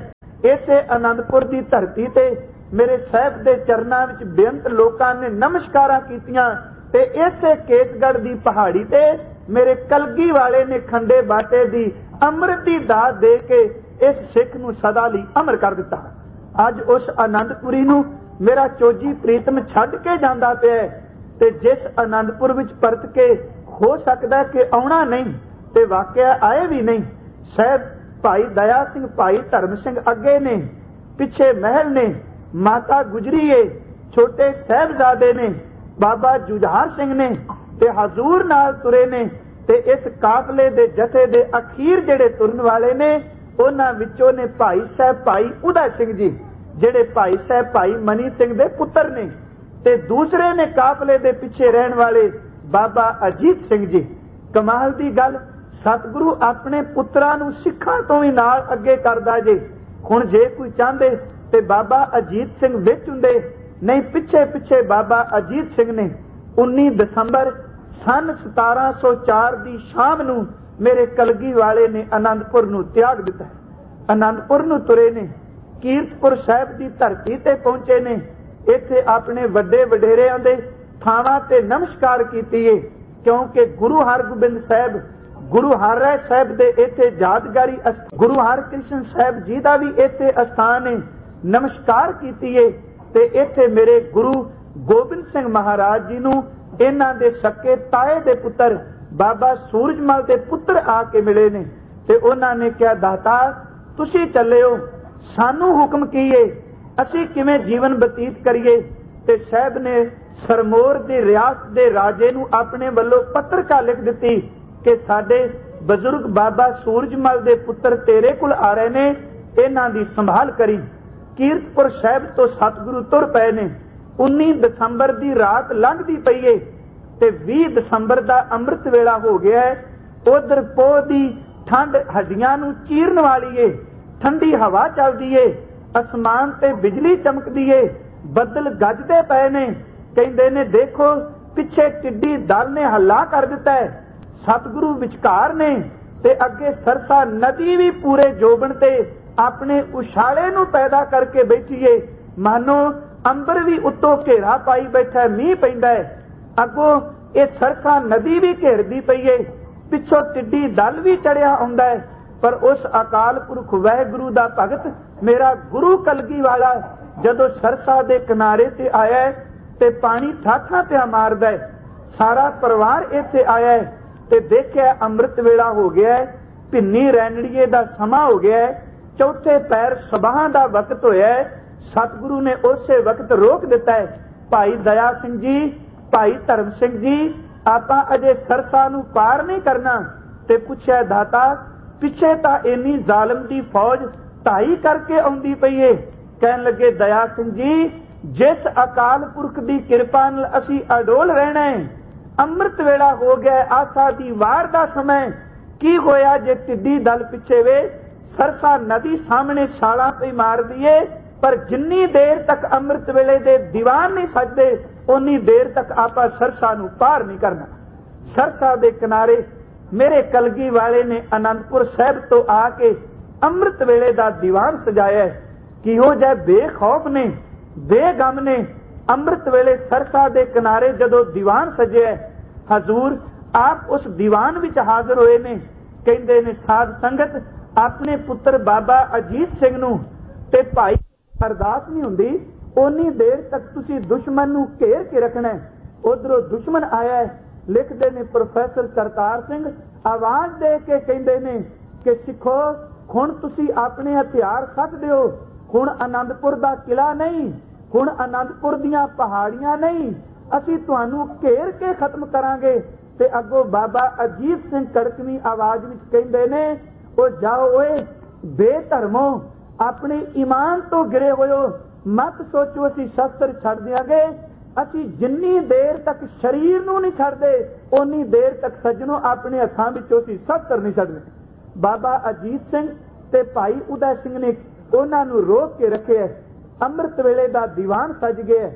ਇਸੇ ਆਨੰਦਪੁਰ ਦੀ ਧਰਤੀ ਤੇ ਮੇਰੇ ਸਾਹਿਬ ਦੇ ਚਰਨਾਂ ਵਿੱਚ ਬੇਅੰਤ ਲੋਕਾਂ ਨੇ ਨਮਸਕਾਰਾਂ ਕੀਤੀਆਂ ਤੇ ਇਸੇ ਕੇਸਗੜ੍ਹ ਦੀ ਪਹਾੜੀ ਤੇ ਮੇਰੇ ਕਲਗੀ ਵਾਲੇ ਨੇ ਖੰਡੇ ਬਾਟੇ ਦੀ ਅੰਮ੍ਰਿਤ ਦੀ ਦਾਤ ਦੇ ਕੇ ਇਸ ਸਿੱਖ ਨੂੰ ਸਦਾ ਲਈ ਅਮਰ ਕਰ ਦਿੱਤਾ। ਅੱਜ ਉਸ ਆਨੰਦਪੁਰੀ ਨੂੰ ਮੇਰਾ ਚੋਜੀ ਪ੍ਰੀਤਮ ਛੱਡ ਕੇ ਜਾਂਦਾ ਪਿਆ ਤੇ ਜਿਸ ਆਨੰਦਪੁਰ ਵਿੱਚ ਪਰਤ ਕੇ ਹੋ ਸਕਦਾ ਕਿ ਆਉਣਾ ਨਹੀਂ ਤੇ ਵਾਕਿਆ ਆਏ ਵੀ ਨਹੀਂ। ਸਾਹਿਬ ਭਾਈ ਦਇਆ ਸਿੰਘ, ਭਾਈ ਧਰਮ ਸਿੰਘ ਅੱਗੇ ਨੇ, ਪਿੱਛੇ ਮਹਿਲ ਨੇ, ਮਾਤਾ ਗੁਜਰੀ ਏ, ਛੋਟੇ ਸਾਹਿਬਜ਼ਾਦੇ ਨੇ, ਬਾਬਾ ਜੁਝਾਰ ਸਿੰਘ ਨੇ ਤੇ ਹਜ਼ੂਰ ਨਾਲ ਤੁਰੇ ਨੇ ਤੇ ਇਸ ਕਾਫਲੇ ਦੇ ਜਥੇ ਦੇ ਅਖੀਰ ਜਿਹੜੇ ਤੁਰਨ ਵਾਲੇ ਨੇ ਉਹਨਾਂ ਵਿੱਚੋਂ ਨੇ ਭਾਈ ਸਾਹਿਬ ਭਾਈ ਉਦਾ ਸਿੰਘ ਜੀ, ਜਿਹੜੇ ਭਾਈ ਸਾਹਿਬ ਭਾਈ ਮਨੀ ਸਿੰਘ ਦੇ ਪੁੱਤਰ ਨੇ, ਤੇ ਦੂਸਰੇ ਨੇ ਕਾਫਲੇ ਦੇ ਪਿੱਛੇ ਰਹਿਣ ਵਾਲੇ ਬਾਬਾ ਅਜੀਤ ਸਿੰਘ ਜੀ। ਕਮਾਲ ਦੀ ਗੱਲ, ਸਤਿਗੁਰੂ ਆਪਣੇ ਪੁੱਤਰਾਂ ਨੂੰ ਸਿੱਖਾਂ ਤੋਂ ਵੀ ਨਾਲ ਅੱਗੇ ਕਰਦਾ ਜੇ। ਹੁਣ ਜੇ ਕੋਈ ਚਾਹੁੰਦੇ ਤੇ ਬਾਬਾ ਅਜੀਤ ਸਿੰਘ ਵਿੱਚ ਹੁੰਦੇ, ਨਹੀਂ ਪਿੱਛੇ ਪਿੱਛੇ ਬਾਬਾ ਅਜੀਤ ਸਿੰਘ ਨੇ ਉੱਨੀ ਦਸੰਬਰ ਸਨ ਸਤਾਰਾਂ ਸੌ ਚਾਰ ਦੀ ਸ਼ਾਮ ਨੂੰ ਮੇਰੇ ਕਲਗੀ ਵਾਲੇ ਨੇ ਆਨੰਦਪੁਰ ਨੂੰ ਤਿਆਗ ਦਿੱਤਾ। ਆਨੰਦਪੁਰ ਨੂੰ ਤੁਰੇ ਨੇ, ਕੀਰਤਪੁਰ ਸਾਹਿਬ ਦੀ ਧਰਤੀ ਤੇ ਪਹੁੰਚੇ ਨੇ। ਇੱਥੇ ਆਪਣੇ ਵੱਡੇ ਵਡੇਰਿਆਂ ਦੇ ਥਾਵਾਂ ਤੇ ਨਮਸਕਾਰ ਕੀਤੀ ਏ, ਕਿਉਂਕਿ ਗੁਰੂ ਹਰਗੋਬਿੰਦ ਸਾਹਿਬ, ਗੁਰੂ ਹਰਿਰਾਏ ਸਾਹਿਬ ਦੇ ਇੱਥੇ ਯਾਦਗਾਰੀ, ਗੁਰੂ ਹਰਕ੍ਰਿਸ਼ਨ ਸਾਹਿਬ ਜੀ ਦਾ ਵੀ ਇੱਥੇ ਅਸਥਾਨ ਹੈ, ਨਮਸਕਾਰ ਕੀਤੀ ਏ। ਤੇ ਇੱਥੇ ਮੇਰੇ ਗੁਰੂ ਗੋਬਿੰਦ ਸਿੰਘ ਮਹਾਰਾਜ ਜੀ ਨੂੰ ਇਹਨਾਂ ਦੇ ਸਕੇ ਤਾਏ ਦੇ ਪੁੱਤਰ ਬਾਬਾ ਸੂਰਜਮਲ ਦੇ ਪੁੱਤਰ ਆ ਕੇ ਮਿਲੇ ਨੇ ਤੇ ਉਹਨਾਂ ਨੇ ਕਿਹਾ, ਦਾਤਾ ਤੁਸੀਂ ਚੱਲਿਓ, ਸਾਨੂੰ ਹੁਕਮ ਕੀ ਏ, ਅਸੀਂ ਕਿਵੇਂ ਜੀਵਨ ਬਤੀਤ ਕਰੀਏ। ਤੇ ਸਾਹਿਬ ਨੇ ਸਰਮੋਰ ਦੀ ਰਿਆਸਤ ਦੇ ਰਾਜੇ ਨੂੰ ਆਪਣੇ ਵੱਲੋਂ ਪੱਤਰਕਾ ਲਿਖ ਦਿੱਤੀ ਕਿ ਸਾਡੇ ਬਜ਼ੁਰਗ ਬਾਬਾ ਸੂਰਜਮਲ ਦੇ ਪੁੱਤਰ ਤੇਰੇ ਕੋਲ ਆ ਰਹੇ ਨੇ, ਇਹਨਾਂ ਦੀ ਸੰਭਾਲ ਕਰੀ। ਕੀਰਤਪੁਰ ਸਾਹਿਬ ਤੋਂ ਸਤਿਗੁਰੂ ਤੁਰ ਪਏ ਨੇ। ਉੱਨੀ ਦਸੰਬਰ ਦੀ ਰਾਤ ਲੰਘਦੀ ਪਈ ਏ ਤੇ ਵੀਹ ਦਸੰਬਰ ਦਾ ਅੰਮ੍ਰਿਤ ਵੇਲਾ ਹੋ ਗਿਆ ਹੈ। ਉਧਰ ਪੋਹ ਦੀ ਠੰਡ ਹੱਡੀਆਂ ਨੂੰ ਚੀਰਨ ਵਾਲੀ ਏ, ਠੰਡੀ ਹਵਾ ਚੱਲਦੀ ਏ, ਅਸਮਾਨ ਤੇ ਬਿਜਲੀ ਚਮਕਦੀ ਏ, ਬੱਦਲ ਗੱਜਦੇ ਪਏ ਨੇ। ਕਹਿੰਦੇ ਨੇ ਦੇਖੋ ਪਿੱਛੇ ਕਿੱਡੀ ਦਲ ਨੇ ਹੱਲਾ ਕਰ ਦਿੱਤਾ ਹੈ। ਸਤਿਗੁਰੂ ਵਿਚਕਾਰ ਨੇ ਤੇ ਅੱਗੇ ਸਰਸਾ ਨਦੀ ਵੀ ਪੂਰੇ ਜੋਬਨ ਤੇ ਆਪਣੇ ਉਛਾਲੇ ਨੂੰ ਪੈਦਾ ਕਰਕੇ ਬੈਠੀ ਏ, ਮਾਨੋ ਅੰਬਰ ਵੀ ਉੱਤੋਂ ਘੇਰਾ ਪਾਈ ਬੈਠਾ, ਮੀਂਹ ਪੈਂਦਾ ਹੈ। ਅੱਗੋਂ ਇਹ ਸਰਸਾ ਨਦੀ ਵੀ ਘੇਰਦੀ ਪਈ ਏ, ਪਿੱਛੋਂ ਟਿੱਡੀ ਦਲ ਵੀ ਚੜਿਆ ਆਉਂਦਾ ਹੈ। ਪਰ ਉਸ ਅਕਾਲ ਪੁਰਖ ਵਾਹਿਗੁਰੂ ਦਾ ਭਗਤ ਮੇਰਾ ਗੁਰੂ ਕਲਗੀ ਵਾਲਾ ਜਦੋਂ ਸਰਸਾ ਦੇ ਕਿਨਾਰੇ ਤੇ ਆਇਆ ਤੇ ਪਾਣੀ ਠਾਠਾਂ ਪਿਆ ਮਾਰਦਾ ਹੈ। ਸਾਰਾ ਪਰਿਵਾਰ ਇੱਥੇ ਆਇਆ ਤੇ ਦੇਖਿਆ ਅੰਮ੍ਰਿਤ ਵੇਲਾ ਹੋ ਗਿਆ, ਭਿੰਨੀ ਰੈਣੜੀਏ ਦਾ ਸਮਾਂ ਹੋ ਗਿਆ, ਚੌਥੇ ਪੈਰ ਸਬਾਹਾਂ ਦਾ ਵਕਤ ਹੋਇਆ। ਸਤਿਗੁਰੂ ਨੇ ਉਸੇ ਵਕਤ ਰੋਕ ਦਿੱਤਾ ਹੈ, ਭਾਈ ਦਇਆ ਸਿੰਘ ਜੀ, ਭਾਈ ਧਰਮ ਸਿੰਘ ਜੀ, ਆਪਾਂ ਅਜੇ ਸਰਸਾ ਨੂੰ ਪਾਰ ਨਹੀਂ ਕਰਨਾ। ਤੇ ਪੁੱਛਿਆ, ਦਾਤਾ ਪਿੱਛੇ ਤਾਂ ਇੰਨੀ ਜ਼ਾਲਮ ਦੀ ਫੌਜ ਢਾਈ ਕਰਕੇ ਆਉਂਦੀ ਪਈ ਏ। ਕਹਿਣ ਲੱਗੇ, ਦਇਆ ਸਿੰਘ ਜੀ, ਜਿਸ ਅਕਾਲ ਪੁਰਖ ਦੀ ਕਿਰਪਾ ਨਾਲ ਅਸੀਂ ਅਡੋਲ ਰਹਿਣਾ ਹੈ, ਅੰਮ੍ਰਿਤ ਵੇਲਾ ਹੋ ਗਿਆ, ਆਸਾ ਦੀ ਵਾਰ ਦਾ ਸਮਾਂ, ਕੀ ਹੋਇਆ ਜੇ ਟਿੱਡੀ ਦਲ ਪਿੱਛੇ ਵੇ, ਸਰਸਾ ਨਦੀ ਸਾਹਮਣੇ ਛਾਲਾਂ ਤੇ ਮਾਰਦੀ ਏ, ਪਰ ਜਿੰਨੀ ਦੇਰ ਤੱਕ ਅੰਮ੍ਰਿਤ ਵੇਲੇ ਦੇ ਦੀਵਾਨ ਨਹੀਂ ਸਜਦੇ ਉਨੀ ਦੇਰ ਤੱਕ ਆਪਾਂ ਸਰਸਾ ਨੂੰ ਪਾਰ ਨਹੀਂ ਕਰਨਾ। ਸਰਸਾ ਦੇ ਕਿਨਾਰੇ ਮੇਰੇ ਕਲਗੀ ਵਾਲੇ ਨੇ ਆਨੰਦਪੁਰ ਸਾਹਿਬ ਤੋਂ ਆ ਕੇ ਅੰਮ੍ਰਿਤ ਵੇਲੇ ਦਾ ਦੀਵਾਨ ਸਜਾਇਆ। ਕਿਹੋ ਜਿਹਾ ਬੇਖੌਫ ਨੇ, ਬੇਗਮ ਨੇ। ਅੰਮ੍ਰਿਤ ਵੇਲੇ ਸਰਸਾ ਦੇ ਕਿਨਾਰੇ ਜਦੋਂ ਦੀਵਾਨ ਸਜਿਆ, ਹਜ਼ੂਰ ਆਪ ਉਸ ਦੀਵਾਨ ਵਿੱਚ ਹਾਜ਼ਰ ਹੋਏ ਨੇ। ਕਹਿੰਦੇ ਨੇ, ਸਾਧ ਸੰਗਤ ਆਪਣੇ ਪੁੱਤਰ ਬਾਬਾ ਅਜੀਤ ਸਿੰਘ ਨੂੰ ਤੇ ਭਾਈ ਅਰਦਾਸ ਨਹੀਂ ਹੁੰਦੀ ਉਨੀ ਦੇਰ ਤੱਕ ਤੁਸੀਂ ਦੁਸ਼ਮਣ ਨੂੰ ਘੇਰ ਕੇ ਰੱਖਣਾ। ਉਧਰੋਂ ਦੁਸ਼ਮਣ ਆਇਆ ਹੈ। ਲਿਖਦੇ ਨੇ ਪ੍ਰੋਫੈਸਰ ਕਰਤਾਰ ਸਿੰਘ, ਆਵਾਜ਼ ਦੇ ਕੇ ਕਹਿੰਦੇ ਨੇ ਕਿ ਸਿੱਖੋ, ਹੁਣ ਤੁਸੀਂ ਆਪਣੇ ਹਥਿਆਰ ਸੱਟ ਦਿਓ, ਹੁਣ ਆਨੰਦਪੁਰ ਦਾ ਕਿਲਾ ਨਹੀਂ, ਹੁਣ ਆਨੰਦਪੁਰ ਦੀਆਂ ਪਹਾੜੀਆਂ ਨਹੀਂ, ਅਸੀਂ ਤੁਹਾਨੂੰ ਘੇਰ ਕੇ ਖਤਮ ਕਰਾਂਗੇ। ਤੇ ਅੱਗੋਂ ਬਾਬਾ ਅਜੀਤ ਸਿੰਘ ਕੜਕਵੀਂ ਆਵਾਜ਼ ਵਿੱਚ ਕਹਿੰਦੇ ਨੇ, ਉਹ ਜਾਓ ਓਏ ਬੇਧਰਮੋ, ਆਪਣੇ ਈਮਾਨ ਤੋਂ ਗਿਰੇ ਹੋਇਓ, ਮਤ ਸੋਚੋ ਅਸੀਂ ਸ਼ਸਤਰ ਛੱਡ ਦਿਆਂਗੇ। ਅਸੀਂ ਜਿੰਨੀ ਦੇਰ ਤੱਕ ਸਰੀਰ ਨੂੰ ਨਹੀਂ ਛੱਡਦੇ ਉਨੀ ਦੇਰ ਤੱਕ ਸੱਜਣੋ ਆਪਣੇ ਹੱਥਾਂ ਵਿੱਚੋਂ ਅਸੀਂ ਸ਼ਸਤਰ ਨਹੀਂ ਛੱਡਦੇ। ਬਾਬਾ ਅਜੀਤ ਸਿੰਘ ਤੇ ਭਾਈ ਉਦਾ ਸਿੰਘ ਨੇ ਉਹਨਾਂ ਨੂੰ ਰੋਕ ਕੇ ਰੱਖਿਆ। ਅੰਮ੍ਰਿਤ ਵੇਲੇ ਦਾ ਦੀਵਾਨ ਸਜ ਗਿਆ,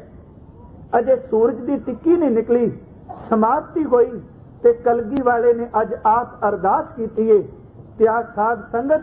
ਅਜੇ ਸੂਰਜ ਦੀ ਟਿੱਕੀ ਨਹੀਂ ਨਿਕਲੀ, ਸਮਾਪਤੀ ਹੋਈ ਤੇ ਕਲਗੀ ਵਾਲੇ ਨੇ ਅੱਜ ਆਪ ਅਰਦਾਸ ਕੀਤੀ ਏ। ਪਿਆ ਸਾਧ ਸੰਗਤ,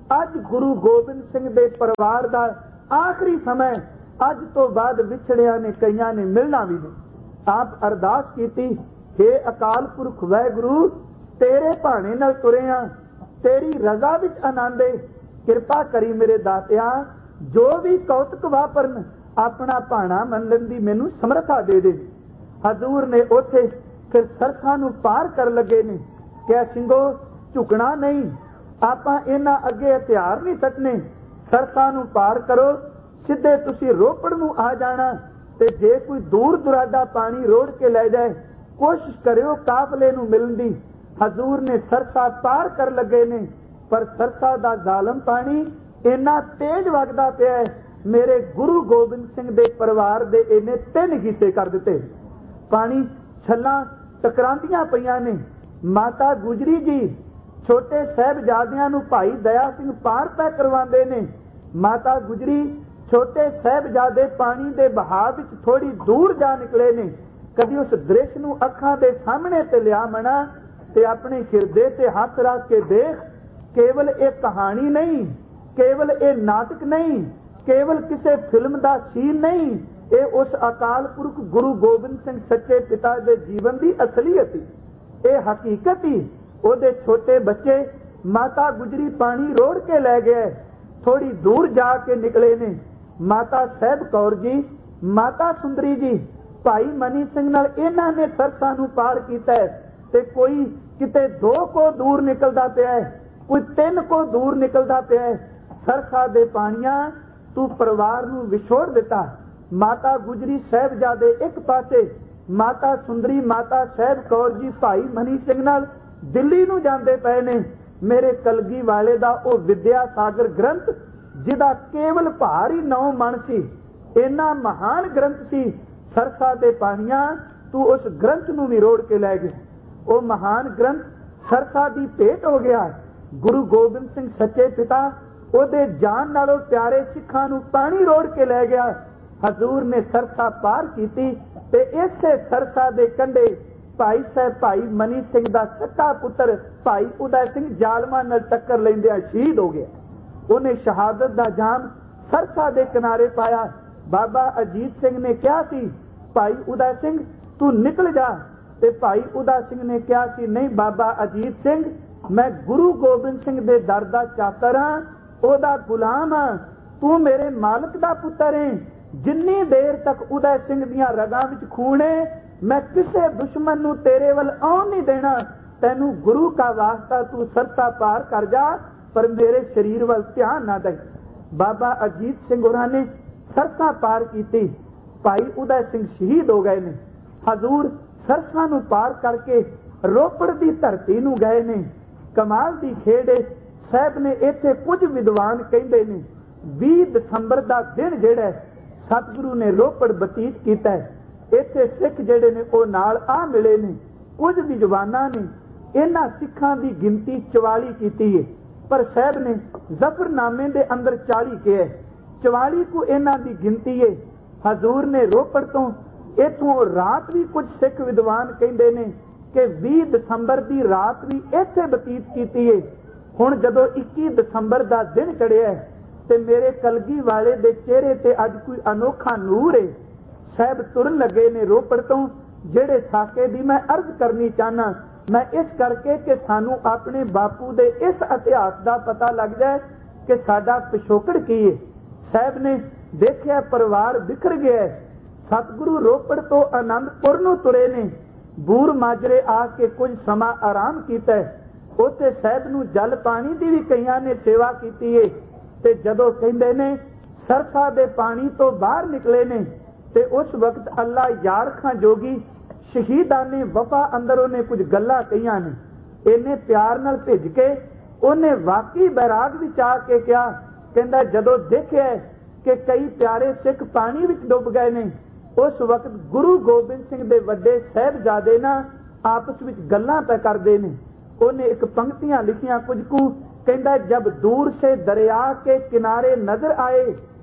अज गुरु गोबिंद सिंह दे परिवार दा आखिरी समय अज तो बाद विछड़िया ने कईयां ने मिलना भी नहीं। आप अरदास कीती, हे अकाल पुरख वाहिगुरु तेरे भाणे नाल तुरिया, तेरी रजा विच आनंदे, किरपा करी मेरे दातिया जो भी कौतक वापरन अपना भाणा मनन दी मैनू समर्था दे दे। हजूर ने उथे फिर सरसा नू पार कर लगे ने, क्या सिंघो झुकना नहीं, आपां इन्हां अगे हथियार नहीं सटने, सरसा नू पार करो, सीधे तुसी रोपड़ नू आ जाना, ते जे कोई दूर दुराडा पानी रोड़ के ले जाए कोशिश करियो काफले नू मिलन दी। हजूर ने सरसा पार कर लगे ने, पर सरसा दा जालम पानी इन्ना तेज वगदा पिया है, मेरे गुरु गोबिंद सिंह दे परिवार दे इन्ने तीन हिस्से कर दिते। पानी छल्लां टकरांदियां पईयां ने। माता गुजरी जी छोटे साहिबजादियां नू भाई दया सिंह पार पै करवांदे ने। माता गुजरी छोटे साहिबजादे पानी दे बहाव विच थोड़ी दूर जा निकले ने। कदी उस दृश्य नू अखां दे सामने ते लिया मना ते अपने हिरदे ते हथ रख के देख, केवल एक कहानी नहीं, केवल ये नाटक नहीं, केवल किसी फिल्म का सीन नहीं, ये उस अकाल पुरख गुरु गोबिंद सिंह सच्चे पिता के जीवन की असलियत ही, ये हकीकत ही। ओदे छोटे बच्चे माता गुजरी पानी रोड़ के ले गए, थोड़ी दूर जाके निकले ने। माता साहब कौर जी, माता सुंदरी जी, भाई मनी सिंह नाल इन्हां ने सरसा नू पार कीता है, ते कोई किते दो को दूर निकलदा पिया है, कोई तीन को दूर निकलदा पिया है। सरसा दे पानियां तू परिवार नू विछोड़ दिता। माता गुजरी साहिबजादे एक पासे, माता सुंदरी माता साहब कौर जी भाई मनी सिंह नाल दिल्ली नू जांदे पए ने। मेरे कलगी वाले दा ओ विद्या सागर ग्रंथ जिदा केवल भार ही नौ मन सी, इन्ना महान ग्रंथ सी। सरसा दे पानियां तू उस ग्रंथ नू भी रोड़ के लै गए। ओ महान ग्रंथ सरसा दी भेंट हो गया। गुरु गोबिंद सिंह सच्चे पिता ओदे जान नालों प्यारे सिखां नू पानी रोड़ के लै गया। हजूर ने सरसा पार कीती ते इसे सरसा दे कंढे भाई साहब भाई मनी सिंह दा सच्चा पुत्र भाई उदय सिंह जालमा नाल टक्कर लैंदियां शहीद हो गया। उन्हें शहादत दा जाम सरसा दे किनारे पाया। बाबा अजीत सिंह ने कहा सी, भाई उदय सिंह तू निकल जा, ते भाई उदय सिंह ने कहा सी, नहीं बाबा अजीत सिंह, मैं गुरु गोबिंद सिंह दे दर दा चाकर हां, ओदा गुलाम हां, तू मेरे मालक दा पुत्र है। जिन्नी देर तक उदय सिंह दियां रगां विच खून है, मैं किसे दुश्मन नू तेरे वल आउण नहीं देना। तैनू गुरु का वास्ता तू सरसा पार कर जा, पर मेरे शरीर वल ध्यान ना दे। बाबा अजीत सिंह होरां ने सरसा पार कीती, भाई उदय सिंह शहीद हो गए ने। हजूर सरसा नू पार करके रोपड़ दी धरती नू गए ने। कमाल दी खेड़ साहब ने इत्थे कुछ विद्वान कहंदे ने बीस दसंबर दा दिन जिहड़ा सतगुरु ने रोपड़ बतीत कीता है, इत्थे सिख जिहड़े ने ओ नाल आ मिले ने। कुछ विद्वानां ने इन्हां सिखां दी गिनती चवाली कीती है, पर साहब ने जफरनामे दे अंदर चाली कहा है। चवाली को इन्हां दी गिनती है। हजूर ने रोपड़ तो इथों रात भी कुछ सिख विद्वान कहंदे ने कि बीस दसंबर दी रात भी इत्थे बतीत कीती है। हुण जदों इक्की दसंबर दा दिन चढ़िया है ते मेरे कलगी वाले दे चेहरे ते अज कोई अनोखा नूर है। साहब तुरन लगे ने रोपड़ तो, जेड़े साके दी मैं अर्ज करनी चाहना, मैं इस करके कि सानू अपने बापू दे इस इतिहास दा पता लग जाए कि साडा पिछोकड़ की है। साहब ने देखिया परिवार बिखर गया है। सतगुरु रोपड़ तो आनंदपुर नू तुरे ने। बूर माजरे आके कुछ समा आराम कीता है। उत्थे साहब नू जल पानी दी भी कईयां ने सेवा कीती है। ते जदों कहंदे ने सरसा दे पानी तो बाहर निकले ने, ते उस वक्त अल्लाह यार खां जोगी शहीदां ने वफा अंदर उन्हें कुछ गल्लां कहियां ने। इन्ने प्यार नाल भिज के उन्हें वाकई बैराग विच आके कहा, कहंदा जदों देखिया कि कई प्यारे सिख पानी विच डुब गए ने, उस वक्त गुरु गोबिंद सिंह दे वड्डे साहिबजादे ना आपस विच गल्लां पै करदे ने। उन्हें एक पंक्तियां लिखियां कुछ कु, कहंदा जब दूर से दरिया के किनारे नजर आए,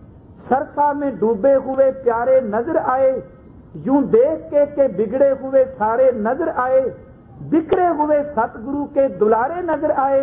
सरसा में डूबे हुए प्यारे नजर आए, यूं देख के के बिगड़े हुए सारे नजर आए, बिखरे हुए सतगुरु के दुलारे नजर आए,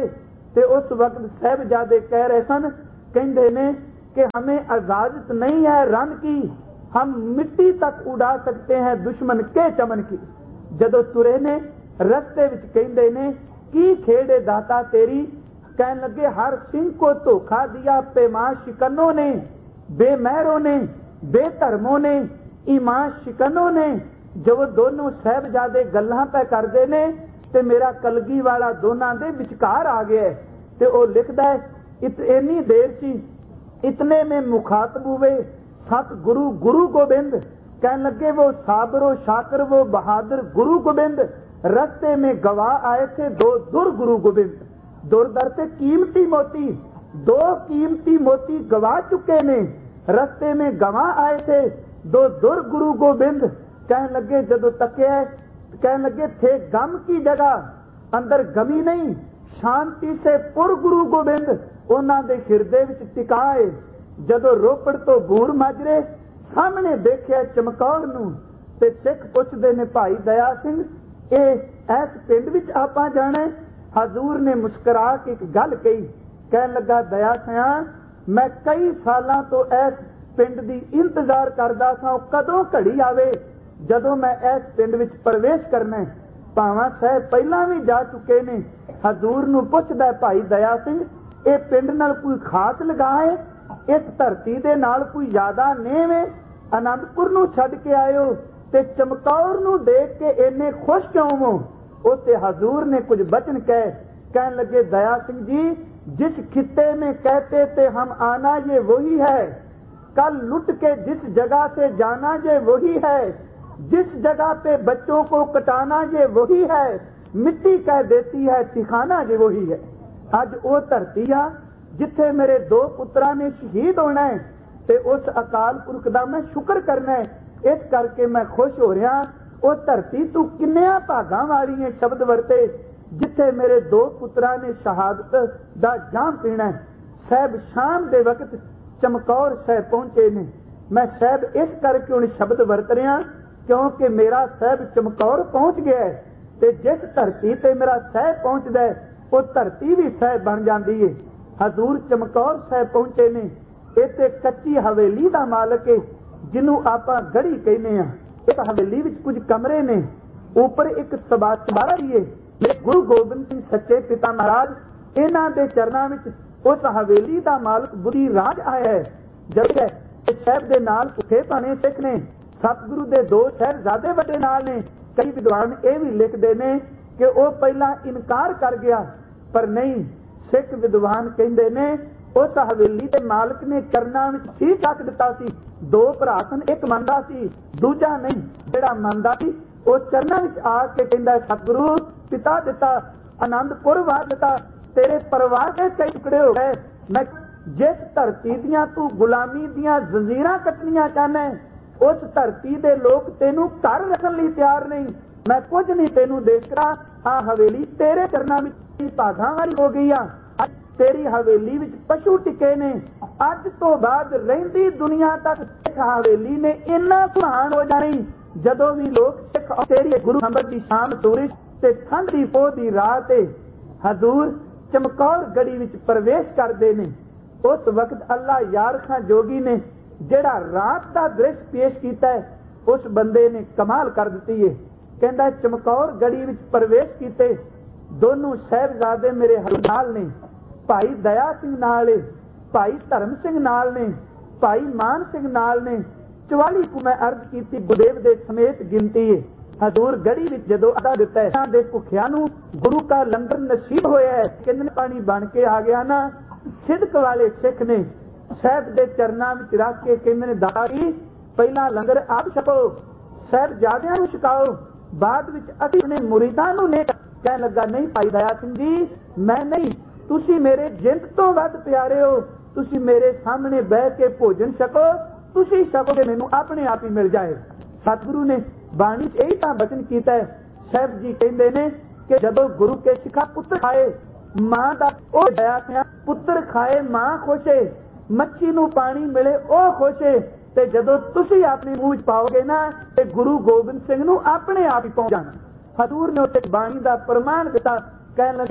ते उस वक्त साहिबजादे कह रहे सन, कहते ने कि हमें इजाजत नहीं है रन की, हम मिट्टी तक उड़ा सकते हैं दुश्मन के चमन की। जदों तुरे ने रस्ते विच कहते ने की खेड़े दाता तेरी, कहने लगे हर सिंह को धोखा दिया पैमा शिकनों ने, बेमहरों ने, बेधर्मों ने, ईमान शिकनों ने। जो दोनों साहिबजादे गल्लां पै करदे ने ते मेरा कलगी वाला दोनां दे विचकार आ गया है। ते ओ लिखदा है इत इन्नी देर सी इतने में मुखातब हुए सत गुरु गुरु गोबिंद, कहने लगे वो साबरो शाकर वो बहादुर गुरु गोबिंद, रस्ते में गवाह आए थे दो दुर गुरु गोबिंद। दुर दर से कीमती मोती, दो कीमती मोती गवा चुके ने, रस्ते में गवाह आए थे दो दुर गुरु गोबिंद। कहने लगे जदों तकिया, कहने लगे थे गम की जगह अंदर गमी नहीं, शांति से पुर गुरु गोबिंद उन्हां दे हिरदे विच टिकाए। जदों रोपड़ तो बूर माजरे सामने देखिया चमकौर नूं ते सिख पुछदे ने भाई दया सिंह ए इस पिंड विच आपां जाना। हजूर ने मुस्कुरा के एक गल कही, कहन लगा दया सिया मैं कई सालां तो इस पिंड दी इंतजार करदा सां, कदों घड़ी आवे जदों मैं इस पिंड विच प्रवेश करना। भावां साहब पहलां भी जा चुके ने। हजूर नूं पुछदा भाई दया सिंह ये पिंड नाल कोई खास लगा है, इस धरती दे नाल कोई ज्यादा नेम है, आनंदपुर नूं छड्ड के आयो ते चमकौर नूं देख के इन्ने खुश क्यों हो। उसे हजूर ने कुछ वचन कहे, कहने लगे दया सिंह जी जिस खित्ते में कहते थे हम आना ये वही है, कल लुट के जिस जगह से जाना ये वही है, जिस जगह पे बच्चों को कटाना ये वही है, मिट्टी कह देती है ठिकाना ये वही है। अज वो धरती आ जिथे मेरे दो पुत्रा ने शहीद होना है ते उस अकाल पुरख दा मैं शुक्र करना है, इस करके मैं खुश हो रहा। वो धरती तू किन्निया भागां वाली है शब्द वरते जिथे मेरे दो पुत्रा ने शहादत दा जाम पीना है। साहब शाम दे वक्त चमकौर साहब पहुंचे ने। मैं साहब इस करके उन शब्द वरत रहा क्योंकि मेरा साहब चमकौर पहुंच गया है ते जिस धरती ते मेरा साहब पहुंचदा है वो धरती भी साहब बन जाती है। हजूर चमकौर साहब पहुंचे ने। इत्थे कच्ची हवेली दा मालक है जिन्हों आपां गढ़ी कहने आ। इस हवेली विच कुछ कमरे ने, ऊपर एक चबारा भी है। गुरु गोबिंद सिंह सच्चे पिता महाराज इन्हां दे चरनां विच उस हवेली दा मालक बुरी राज आया है। जब साहब दे नाल भुखे भाने सिख ने, सतगुरु दे दो साहिबजादे वड्डे नाल ने। कई विद्वान ये भी लिखते ने कि वह पहला इनकार कर गया, पर नहीं, सिख विद्वान कहते ने उस हवेली के मालक ने चरना ही चक दिता सी। दो भरा सन, एक मंदा सी दूजा नहीं। जिहड़ा मंदा सी वो चरना विच आके कहंदा सतगुरु पिता दिता आनंदपुर वार दिता, तेरे परिवार के कई टुकड़े हो गए। मैं जिस धरती दियां तू गुलामी दियां जंजीरां कटनियां चाहना है उस धरती दे लोग तेनू घर रखन लई तैयार नहीं। मैं कुछ नहीं तेनू देखदा, आ हवेली तेरे चरना विच भागां वाली हो गई आ। तेरी हवेली विच पशु टिके ने। अज तो बाद रहिंदी दुनिया तक इस हवेली ने इन्ना सुहान हो जानी जदों भी लोग सिख तेरी गुरु नंबर की शाम सूरज ते ठंड दी पोह दी रात हजूर चमकौर गढ़ी विच प्रवेश करदे ने। उस वक्त अल्लाह यार खां जोगी ने जेड़ा रात का दृश्य पेश किया है उस बंदे ने कमाल कर दी है। कहता चमकौर गढ़ी विच प्रवेश किते दोनों साहिबजादे मेरे नाल ने, भाई दया सिंह नाल ने, भाई धर्म सिंह नाल ने, भाई मान सिंह नाल ने। चवाली को मैं अर्ज की गुरुदेव दे समेत गिनती है। हजूर गढ़ी विच जदों अदा दिता है दे भुखिया नूं गुरु का लंगर नसीब होया है, किन्ने पानी बन के आ गया ना। सिदक वाले सिख ने साहब दे चरना विच रख के कहंदे ने दाता जी पहला लंगर आप छको, साहिबजादियां नूं छकाओ, बाद विच असीं अपने मुरीदां नूं ने। कहण लगा नहीं भाई दया सिंह जी मैं नहीं, तुसी मेरे जिंद तो वध प्यारे हो, तुसी मेरे सामने बह के भोजन छको, तुसी छकोगे मैनूं अपने आप ही मिल जाए। सतगुरु ने बाणी च यही तां वचन कीता है। साहब जी कहंदे ने कि जदों गुरु के सिखा पुत्र खाए मां दा ओ दया सिया, पुत्र खाए मां खुश है, मच्छी नूं पानी मिले ओ खुश है, ते जदों तुसी अपने मूंह च पाओगे ना ते गुरु गोबिंद सिंह नूं अपने आप ही पहुंच जाना। हजूर ने उत्ते बाणी दा प्रमाण दिता। कहण लगे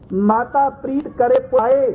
माता प्रीत करे पुआए,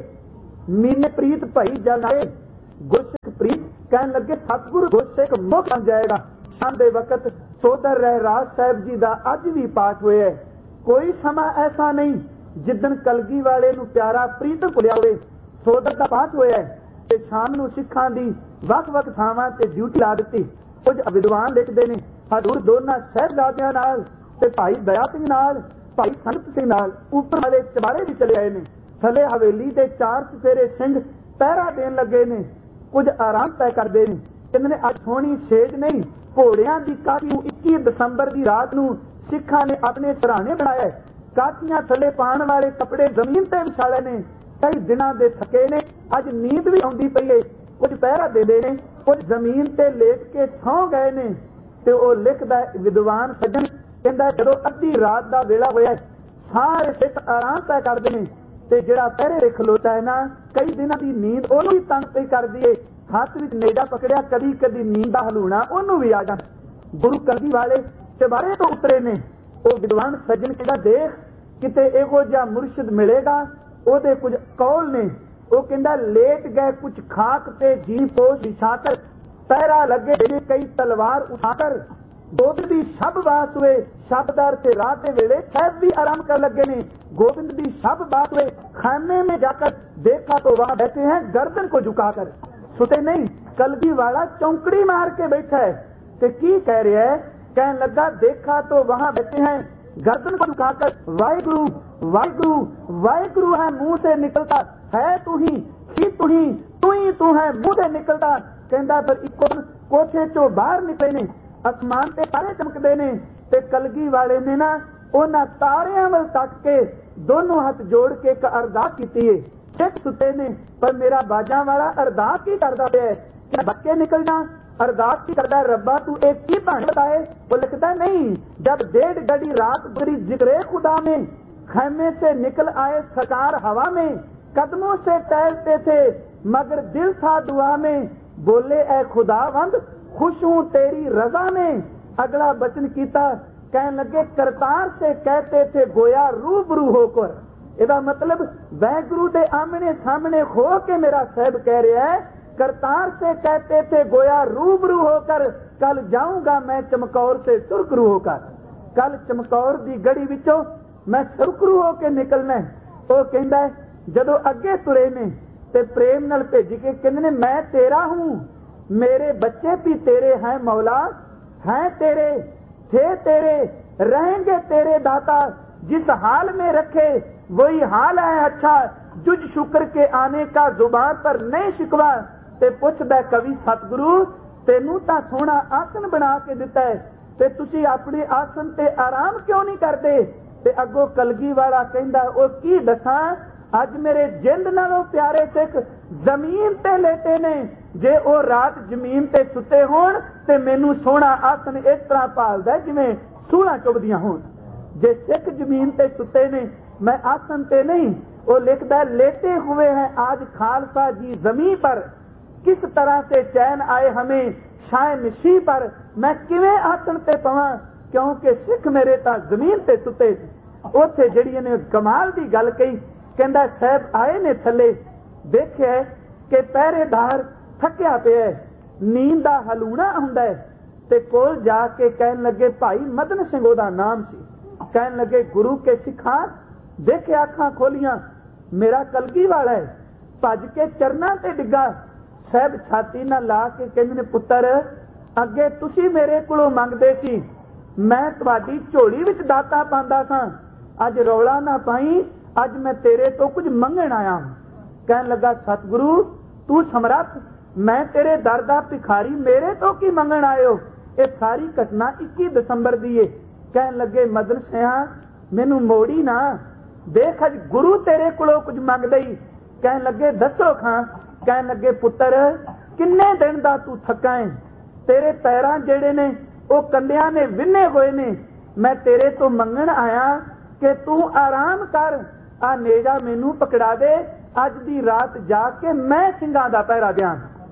मीने प्रीत भई जलाए। गुरसिख प्रीत कहन लगे सतगुरु गुरसिख मुख बन जाएगा। शाम दे वकत सोदर रहराज साहब जी का अज भी पाठ होया है। कोई समा ऐसा नहीं जिदन कलगी वाले नूं प्यारा प्रीत भुलिया होवे। सोदर का पाठ होया है ते शाम नूं सिखां दी वख वख थावां ते ड्यूटी ला दित्ती। कुछ विद्वान लिखते ने हजूर दोनों साहिबजादियां नाल ते भाई दया सिंह नाल भाई संत सिंह नाल उपर वाले चबारे भी चले आए ने। थले हवेली के चार चफेरे सिंह पहरा देन लगे ने। कुछ आराम तय करते हैं। इन्होंने अज सोहनी सेज नहीं घोड़ियां की काठी इक्की दसंबर की रात नूं सिखां ने अपने सराहने बनाया। काठियां थले पाण वाले कपड़े जमीन ते विछाले ने। कई दिनों के थके ने अज नींद भी आउंदी पई है। कुछ पहरा देते ने, कुछ जमीन ते लेट के सौ गए ने। ते ओ लिखदा विद्वान सज्जन कहंदा जदों अद्धी रात का वेला होया सारे सिख आराम तय करते हैं ते जिहड़ा पहरे ते खलोता है ना कई दिनों की नींद ओनू भी तंग पई करदी है। हाथ विच नेजा पकड़िया कदी कदी नींद दा हलूणा ओनू भी आ जांदा। गुरु कलगी वाले चबारे तो उतरे ने। ओ विद्वान सज्जन कहंदा देख किते इहो जिहा मुर्शिद मिलेगा। ओदे कुछ कौल ने। ओ कहंदा लेट गए कुछ खाक ते जी पोश बिछाकर, पहरा लगे कई तलवार उठाकर। गोबिंद की शब बात हुए शबदार से रात के वेले साहब भी आराम कर लगे ने। गोबिंद की शब बात हुए खाने में जाकर देखा तो वहां बैठे हैं गर्दन को झुकाकर। सुते नहीं कलगी वाला चौंकड़ी मार के बैठा है। ते की कह रहा है? कहने लगा देखा तो वहां बैठे हैं गर्दन को झुकाकर वाहिगुरु वाहिगुरु वाहिगुरु है मुंह से निकलता है तू ही ही तू ही तू ही तू है मुंह से निकलता। कहता पर इको कोठे चो बाहर निकले ने आसमान ते तारे चमकते ने। ते कलगी वाले ने ना उन्हां तारियां वल तक के दोनों हाथ जोड़ के एक अरदास की है। सिख सुते ने पर मेरा बाजा वाला अरदास की करदा पिया है कि बच्चे निकल जा। अरदास की करदा रब्बा तू एक की भाण बताए। वो लिखता नहीं जब डेढ़ घड़ी रात गुजरी जिक्रे खुदा में खैमे से निकल आए सरकार हवा में। कदमों से टहलते थे मगर दिल था दुआ में। बोले ए खुदावंद खुश हूं तेरी रजा में। अगला वचन कीता कहने लगे करतार से कहते थे गोया रूबरू होकर। इसका मतलब वैगुरु के आमने सामने हो के मेरा साहब कह रहा है करतार से कहते थे गोया रूबरू होकर कल जाऊंगा मैं चमकौर से सुरखरू होकर। कल चमकौर की गड़ी विचों मैं सुरखरू होके निकलना। वो कहता है जदों अगे तुरे ने ते प्रेम नाल भेज के कहते ने मैं तेरा हूं मेरे बच्चे भी तेरे हैं मौला हैं तेरे थे तेरे रहेंगे तेरे दाता। जिस हाल में रखे वही हाल है अच्छा। जुज शुक्र के आने का जुबान पर नहीं शिकवा। ते पुछदा कवि सतगुरु तेनू तां सोहना आसन बना के दिता है ते तुसी अपने आसन ते आराम क्यों नहीं करते? ते अगो कलगी वाला कहंदा ओ की दसां अज मेरे जिंद नालों प्यारे सिख जमीन ते लेटे ने। जे ओ रात जमीन ते सुते होण ते मैनू सोहना आसन इस तरह भालदा जिवें सूलां चुभदियां होण। जे सिख जमीन ते सुते ने मैं आसन ते नहीं। वो लिखदा लेटे हुए हैं आज खालसा जी जमीन पर। किस तरह से चैन आए हमें शाय नशी पर। मैं किवें आसन ते पवां क्योंकि सिख मेरे तां जमीन ते सुते। उत्थे जिहड़ी ने कमाल दी गल कही कहंदा साहब आए ने थले देखिए कि पहरेदार थकिया पिया नींद दा हलूणा हुंदा है। ते कोल जाके कहन लगे भाई मदन सिंह ओदा नाम सी। कहन लगे गुरु के सिखा देखे अखां खोलियां मेरा कलगी वाला है। भज के चरना ते डिगा। साहब छाती ना ला के कहंदे ने पुत्र अगे तुसी मेरे कोलों मंगदे सी मैं तुहाडी झोली विच दाता पांदा सां। अज रौला ना पाई अज मैं तेरे तो कुछ मंगण आया। कहन लगा सतगुरु तू समरथ मैं तेरे दर दा भिखारी मेरे तो की मंगण आयो। ये सारी घटना इक्की दसंबर दी है। कहन लगे मदन सिंह मैनू मोड़ी ना देख अज गुरु तेरे कोलों कुछ मंगदा ही। कहन लगे दसो खां। कहन लगे पुत्र किन्ने दिन दा तू थका है तेरे पैरां जेड़े ने वो कंडियां ने विन्ने होए ने। मैं तेरे तो मंगण आया कि तू आराम कर आ नेजा मैनू पकड़ा दे। अज दी रात जाके मैं सिंघां दा पहरा दियां।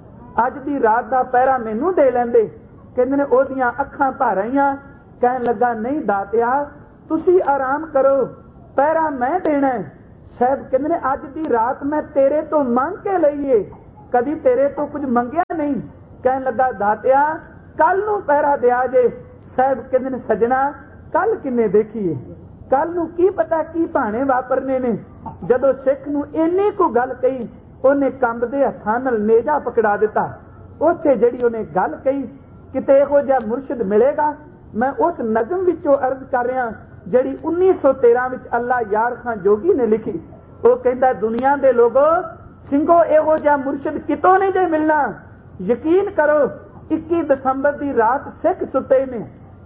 अज दी रात दा पहरा मैनू दे लैंदे। कहंदे ने ओदियां अखां भर आईयां। कहन लगा नहीं दातिया तुसी आराम करो पहरा मैं देना है। साहब कहते ने अज दी रात मैं तेरे तो मंग के लईए, कदी तेरे तो कुछ मंगिया नहीं। कहन लगा दातिया कल नूं पहरा दिया जे। साहब कहते ने सजना कल किन्ने देखीए, कल नूं की पता की भाणे वापरने ने। जदों सिख नूं इन्नी को गल कही उन्हें कंबदे हत्थां नाल नेजा पकड़ा दिता। उत्थे जिहड़ी उन्हें गल कही किते इहो जिहा मुर्शिद मिलेगा। मैं उस नज़म विचों अर्ज कर रहा जिहड़ी उन्नीस सौ तेरह विच अल्लाह यार खां जोगी ने लिखी। वो कहता दुनिया दे लोगो ਸਿੰਘੋ ਇਹੋ ਜਿਹਾ मुर्शिद कितों नहीं जे मिलना। यकीन करो इक्की दसंबर की रात सिख सुते ने,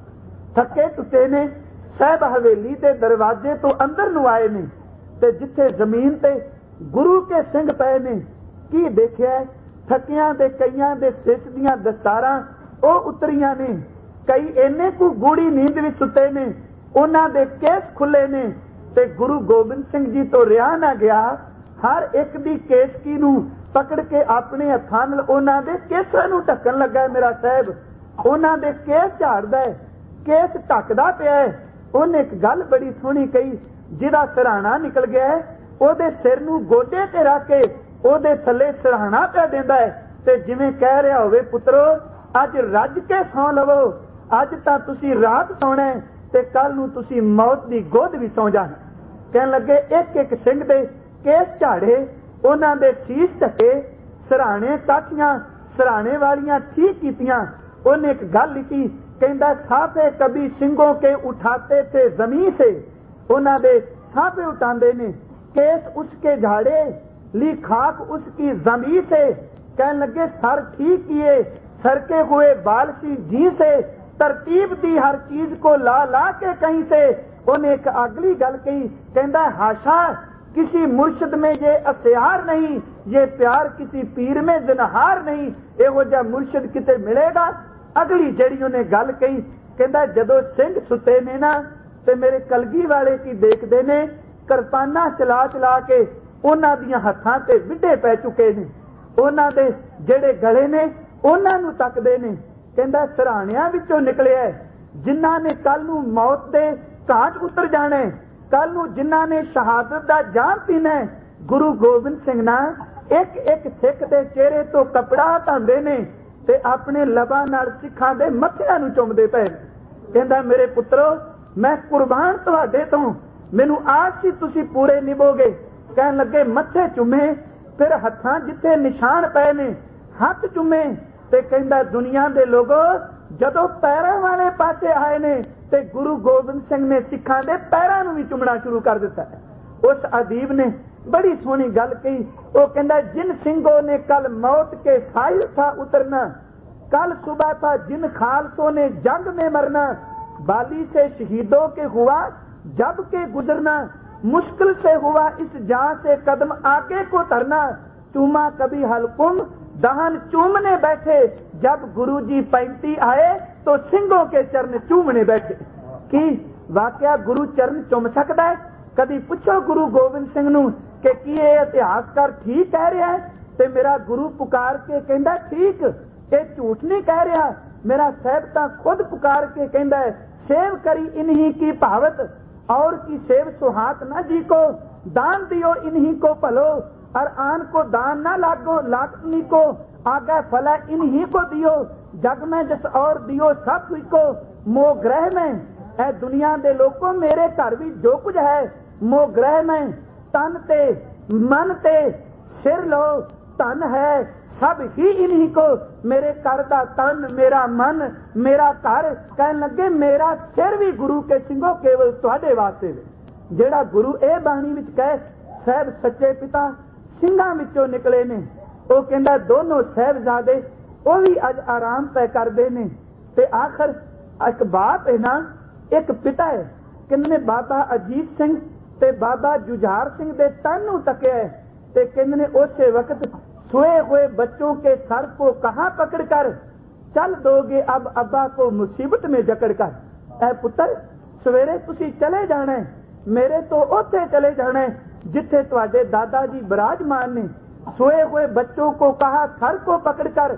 थके टुटे ने, साहब हवेली के दरवाजे तो अंदर नूं आए ने ते जिथे जमीन ते गुरु के सिंह पे ने की देखिया। थकियां दे कईयां दे सिस दियां दस्तारां ओ उतरियां ने, कई इन्ने को गूढ़ी नींद विच सुते ने, उन्हां दे केस खुले ने ते गुरु गोबिंद सिंह जी तो रिहा ना गया। हर एक दी केसकी नूं पकड़ के अपने हत्थां नाल उन्हां दे केसां नूं ढकन लगा। मेरा साहब उन्हां दे केस झाड़दा है, केस ढकदा पिया है। उन्हें एक गल बड़ी सोहनी कही, जिहदा सराहना निकल गया है ओदे सिर नूं गोडे ते रख के ओदे थल्ले सराहना पिया देंदा है ते जिवें कह रहा होवे पुत्रो अज रज के सौ लवो, अज तां तुसीं रात सौणा है ते कल नूं तुसीं मौत दी गोद भी सौ जाना। कहण लगे एक एक सिंह दे केस झाड़े, उन्हां दे सीस ढके, सराहने काठियां सराहने वालियां ठीक कीतियां। उन्हें एक गल लिखी, कहंदा साफे कभी सिंगों के उठाते थे जमीन से, उन्हां दे साफे उठांदे ने, केस उसके झाड़े ली खाक उसकी जमीन से। कहने लगे सर ठीक किए सरके हुए बाल सी जी से, तरतीब दी हर चीज को ला ला के कहीं से। उन्हें एक अगली गल कही, कहंदा हाशा किसी मुर्शिद में ये असियार नहीं, ये प्यार किसी पीर में ज़िनहार नहीं, एहो जिहा मुर्शिद किते मिलेगा। अगली जड़ी उन्हें गल कही, कहंदा जदों सिंह सुते ने ना ते मेरे कलगी वाले की देखदे ने, किरपाना चला चला के उन्हां दियां हत्थां ते विढे पै चुके ने, उन्हां दे जेड़े गले ने उन्हां नूं तकदे ने। कहंदा सराहणियां विचों निकलिया जिन्हां ने कल नूं मौत दे घाट उतर जाना, कल नूं जिन्हां ने शहादत दा जाम पीना। गुरु गोबिंद सिंह ना एक एक सिख दे चेहरे तो कपड़ा हटांदे ने ते अपने लबां नाल सिखां दे मत्थिआं नूं चुमदे पए। कहंदा मेरे पुत्रो मैं कुर्बान तुहाडे तो, मैनूं आस सी तुसीं पूरे निभोगे। कहण लगे मत्थे चुमे, फिर हत्थां जिथे निशान पए ने हथ चुमे ते कहंदा दुनिया दे लोगो जदों पैरां वाले पासे आए ने ते गुरु गोबिंद सिंह ने सिखां दे पैरां नूं भी चुमना शुरू कर दिता। उस अदीब ने बड़ी सोहनी गल कही, वो कहंदा जिन सिंहों ने कल मौत के साहिल था उतरना, कल सुबह था जिन खालसों ने जंग में मरना, बाली से शहीदों के हुआ जब के गुजरना, मुश्किल से हुआ इस जहां से कदम आगे को धरना, चूमा कभी हलकुम दहन चूमने बैठे, जब गुरुजी पैंती आए तो सिंहों के चरण चूमने बैठे। कि वाकया गुरु चरण चुम सकता है? कभी पूछो गुरु गोबिंद सिंह नूं कि की यह इतिहासकार ठीक कह रहा है? ते मेरा गुरु पुकार के कहंदा ठीक, ये झूठ नहीं कह रहा। मेरा साहब तां खुद पुकार के कहंदा है सेव करी इन्हीं की भावत और की सेव सुहात न जी को, दान दियो इन्हीं को भलो और आन को दान ना लागो लाटनी को, आगा फला इन्हीं को दियो, जग में जस और दियो सब को, मोह ग्रह में है दुनिया दे लोगों मेरे घर भी जो कुछ है, मोह ग्रह में तन ते मन ते सिर लो, तन है सब ही इन्हीं को, मेरे घर का तन मेरा मन मेरा घर। कहन लगे मेरा सिर भी गुरु के सिंघों केवल तुहाडे वास्ते। जेड़ा गुरु ए बाणी विच कहे साहब सच्चे पिता ਸਿੰਘਾਂ ਵਿੱਚੋਂ निकले ने, वो कहंदा दोनों साहबजादे वो भी अज आराम तय करते ने ते आखिर एक बाप है ना, एक पिता है। कहंदे बाबा अजीत सिंह ते बाबा जुझार सिंह दे तन नूं तकिया है ते कहंदे उस वक्त सोए हुए बच्चों के सर को कहां पकड़ कर चल दोगे अब अब्बा को मुसीबत में जकड़ कर। ऐ पुत्र सवेरे तुसी चले जाना है, मेरे तो उत्थे चले जाना है जिथे तुहाडे दादाजी विराजमान ने। सोए हुए बच्चों को कहा सर को पकड़कर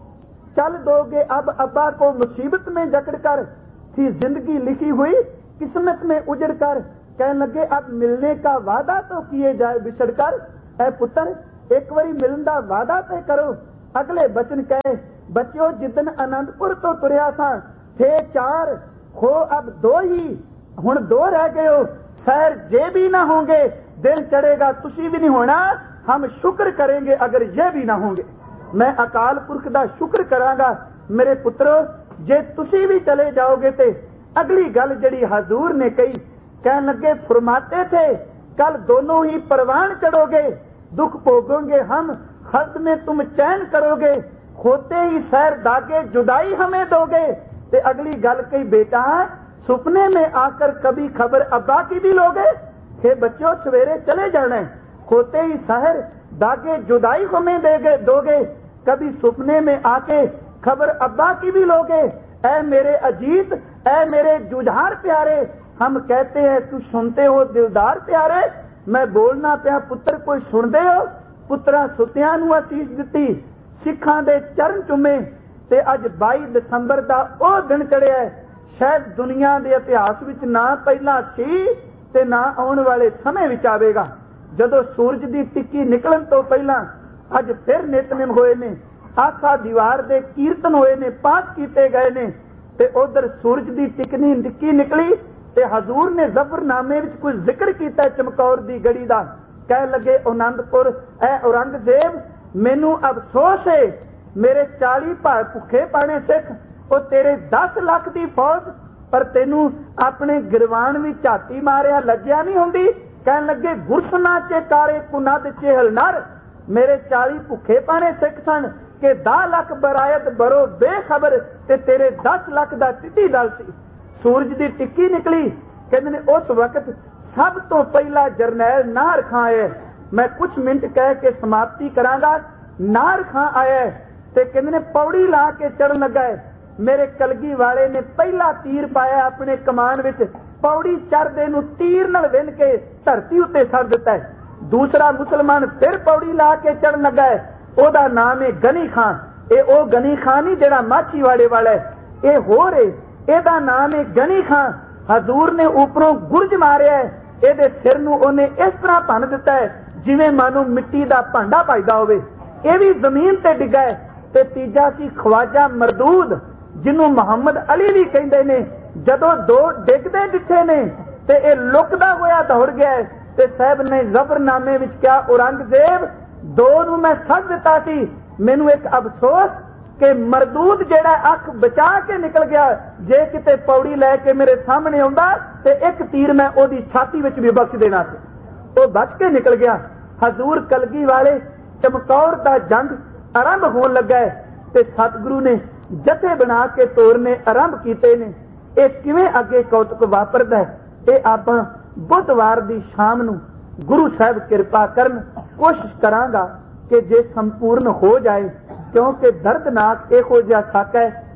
चल दोगे अब अब्बा को मुसीबत में जकड़ कर, थी जिंदगी लिखी हुई किस्मत में उजड़ कर। कहने लगे अब मिलने का वादा तो किए जाए बिछड़ कर। ऐ पुत्र एक बारी मिलन का वादा तो करो। अगले बचन कहे बच्चों जिदन आनंदपुर तो तुरिया सा थे चार हो अब दो ही हुण दो रह गए हो। सैर जे भी ना होंगे दिल चढ़ेगा तुसी भी नहीं होना। हम शुक्र करेंगे अगर ये भी ना होंगे। मैं अकाल पुरख का शुक्र करांगा मेरे पुत्रो जे तुसी भी चले जाओगे ते। अगली गल जड़ी हजूर ने कही कहने लगे फरमाते थे कल दोनों ही परवान चढ़ोगे दुख भोगोगे हम हद में तुम चैन करोगे होते ही सैर दागे जुदाई हमें दोगे। ते अगली गल कही बेटा सुपने में आकर कभी खबर अब्बा की भी लोगे। हे बच्चों सवेरे चले जाना है होते ही शहर दागे जुदाई हमें देगे दोगे कभी सुपने में आके खबर अब्बा की भी लोगे। ऐ मेरे अजीत ऐ मेरे जुझार प्यारे हम कहते हैं तू सुनते हो दिलदार प्यारे। मैं बोलना पिया पुत्र कोई सुनते हो। पुत्रा सुतियां नूं आसीस दिती सिखां दे चरण चुमे ते अज बाई दसंबर दा ओ दिन चढ़िया शायद दुनिया दे इतिहास विच ना पहला सी ते ना आउण वाले समय विच आवेगा। जदों सूरज दी टिक्की निकलण तो पहला अज फिर नितनेम होए ने आखा दीवार दे कीर्तन होए ने पाठ कीते गए ने ते उधर सूरज दी टिकनी टिक्की निकली ते हजूर ने जफरनामे विच कुछ जिक्र कीता चमकौर दी गड़ी दा। कह लगे आनंदपुर ऐ औरंगजेब मैनू अफसोस है मेरे चाली भाई भुखे पाने सिख ओ तेरे दस लाख दी फौज पर तेनू अपने गिरवान भी झाती मारिया लज्जा नहीं होंदी। कहने लगे गुरसना चे कारे कुनद चेहल नर मेरे चाली भुखे पाने सिख सन के दस लाख बरायत बरो बेखबर ते तेरे दस लाख दा टिड्डी दल सी। सूरज दी टिक्की निकली कहते ने उस वक्त सब तो पहला जरनैल नार खां आया। मैं कुछ मिनट कह के समाप्ति करांगा। नार खां आया ते कहते ने पौड़ी ला के चढ़न लगा है। मेरे कलगी वाले ने पहला तीर पाया अपने कमान विच पौड़ी चढ़दे नूं तीर नाल विन के धरती उत्ते सड़ दिता है। दूसरा मुसलमान फिर पौड़ी ला के चढ़न लगा है ओदा नाम है गनी खां। ए ओ गनी खां नहीं जेड़ा माछीवाड़े वाला है ए होर है एदा नाम है गनी खां। हजूर ने ऊपरों गुरज मारिया है एदे सिर नूं ओने इस तरह भन दिता है जिवें मानो मिट्टी दा भांडा पाईदा होवे। ए भी जमीन ते डिगा है। ते तीजा सी ख्वाजा मरदूद जिन्हों मुहम्मद अली भी कहते ने जदों दो डिगदे दिखे ने ते ए लुकदा होया दौड़ गया है ते साहब ने जफरनामे विच क्या औरंगजेब दो नूं मैं सद दिता सी मैनू एक अफसोस कि मरदूद जेड़ा अख बचा के निकल गया जे किते पौड़ी लैके मेरे सामने आउंदा ते एक तीर मैं ओदी छाती विच भी बख्श देना सी। ओ बच के निकल गया। हजूर कलगी वाले चमकौर दा जंग आरंभ होने लगा है ते सतगुरु ने जथे बना के तोरने आरंभ कीते ने। ये किवें अगे कौतुक वापरदा है ये आपां बुधवार दी शाम नूं गुरु साहब किरपा करन कोशिश करांगा कि जे संपूर्ण हो जाए क्योंकि दर्दनाक इहो जिहा साका है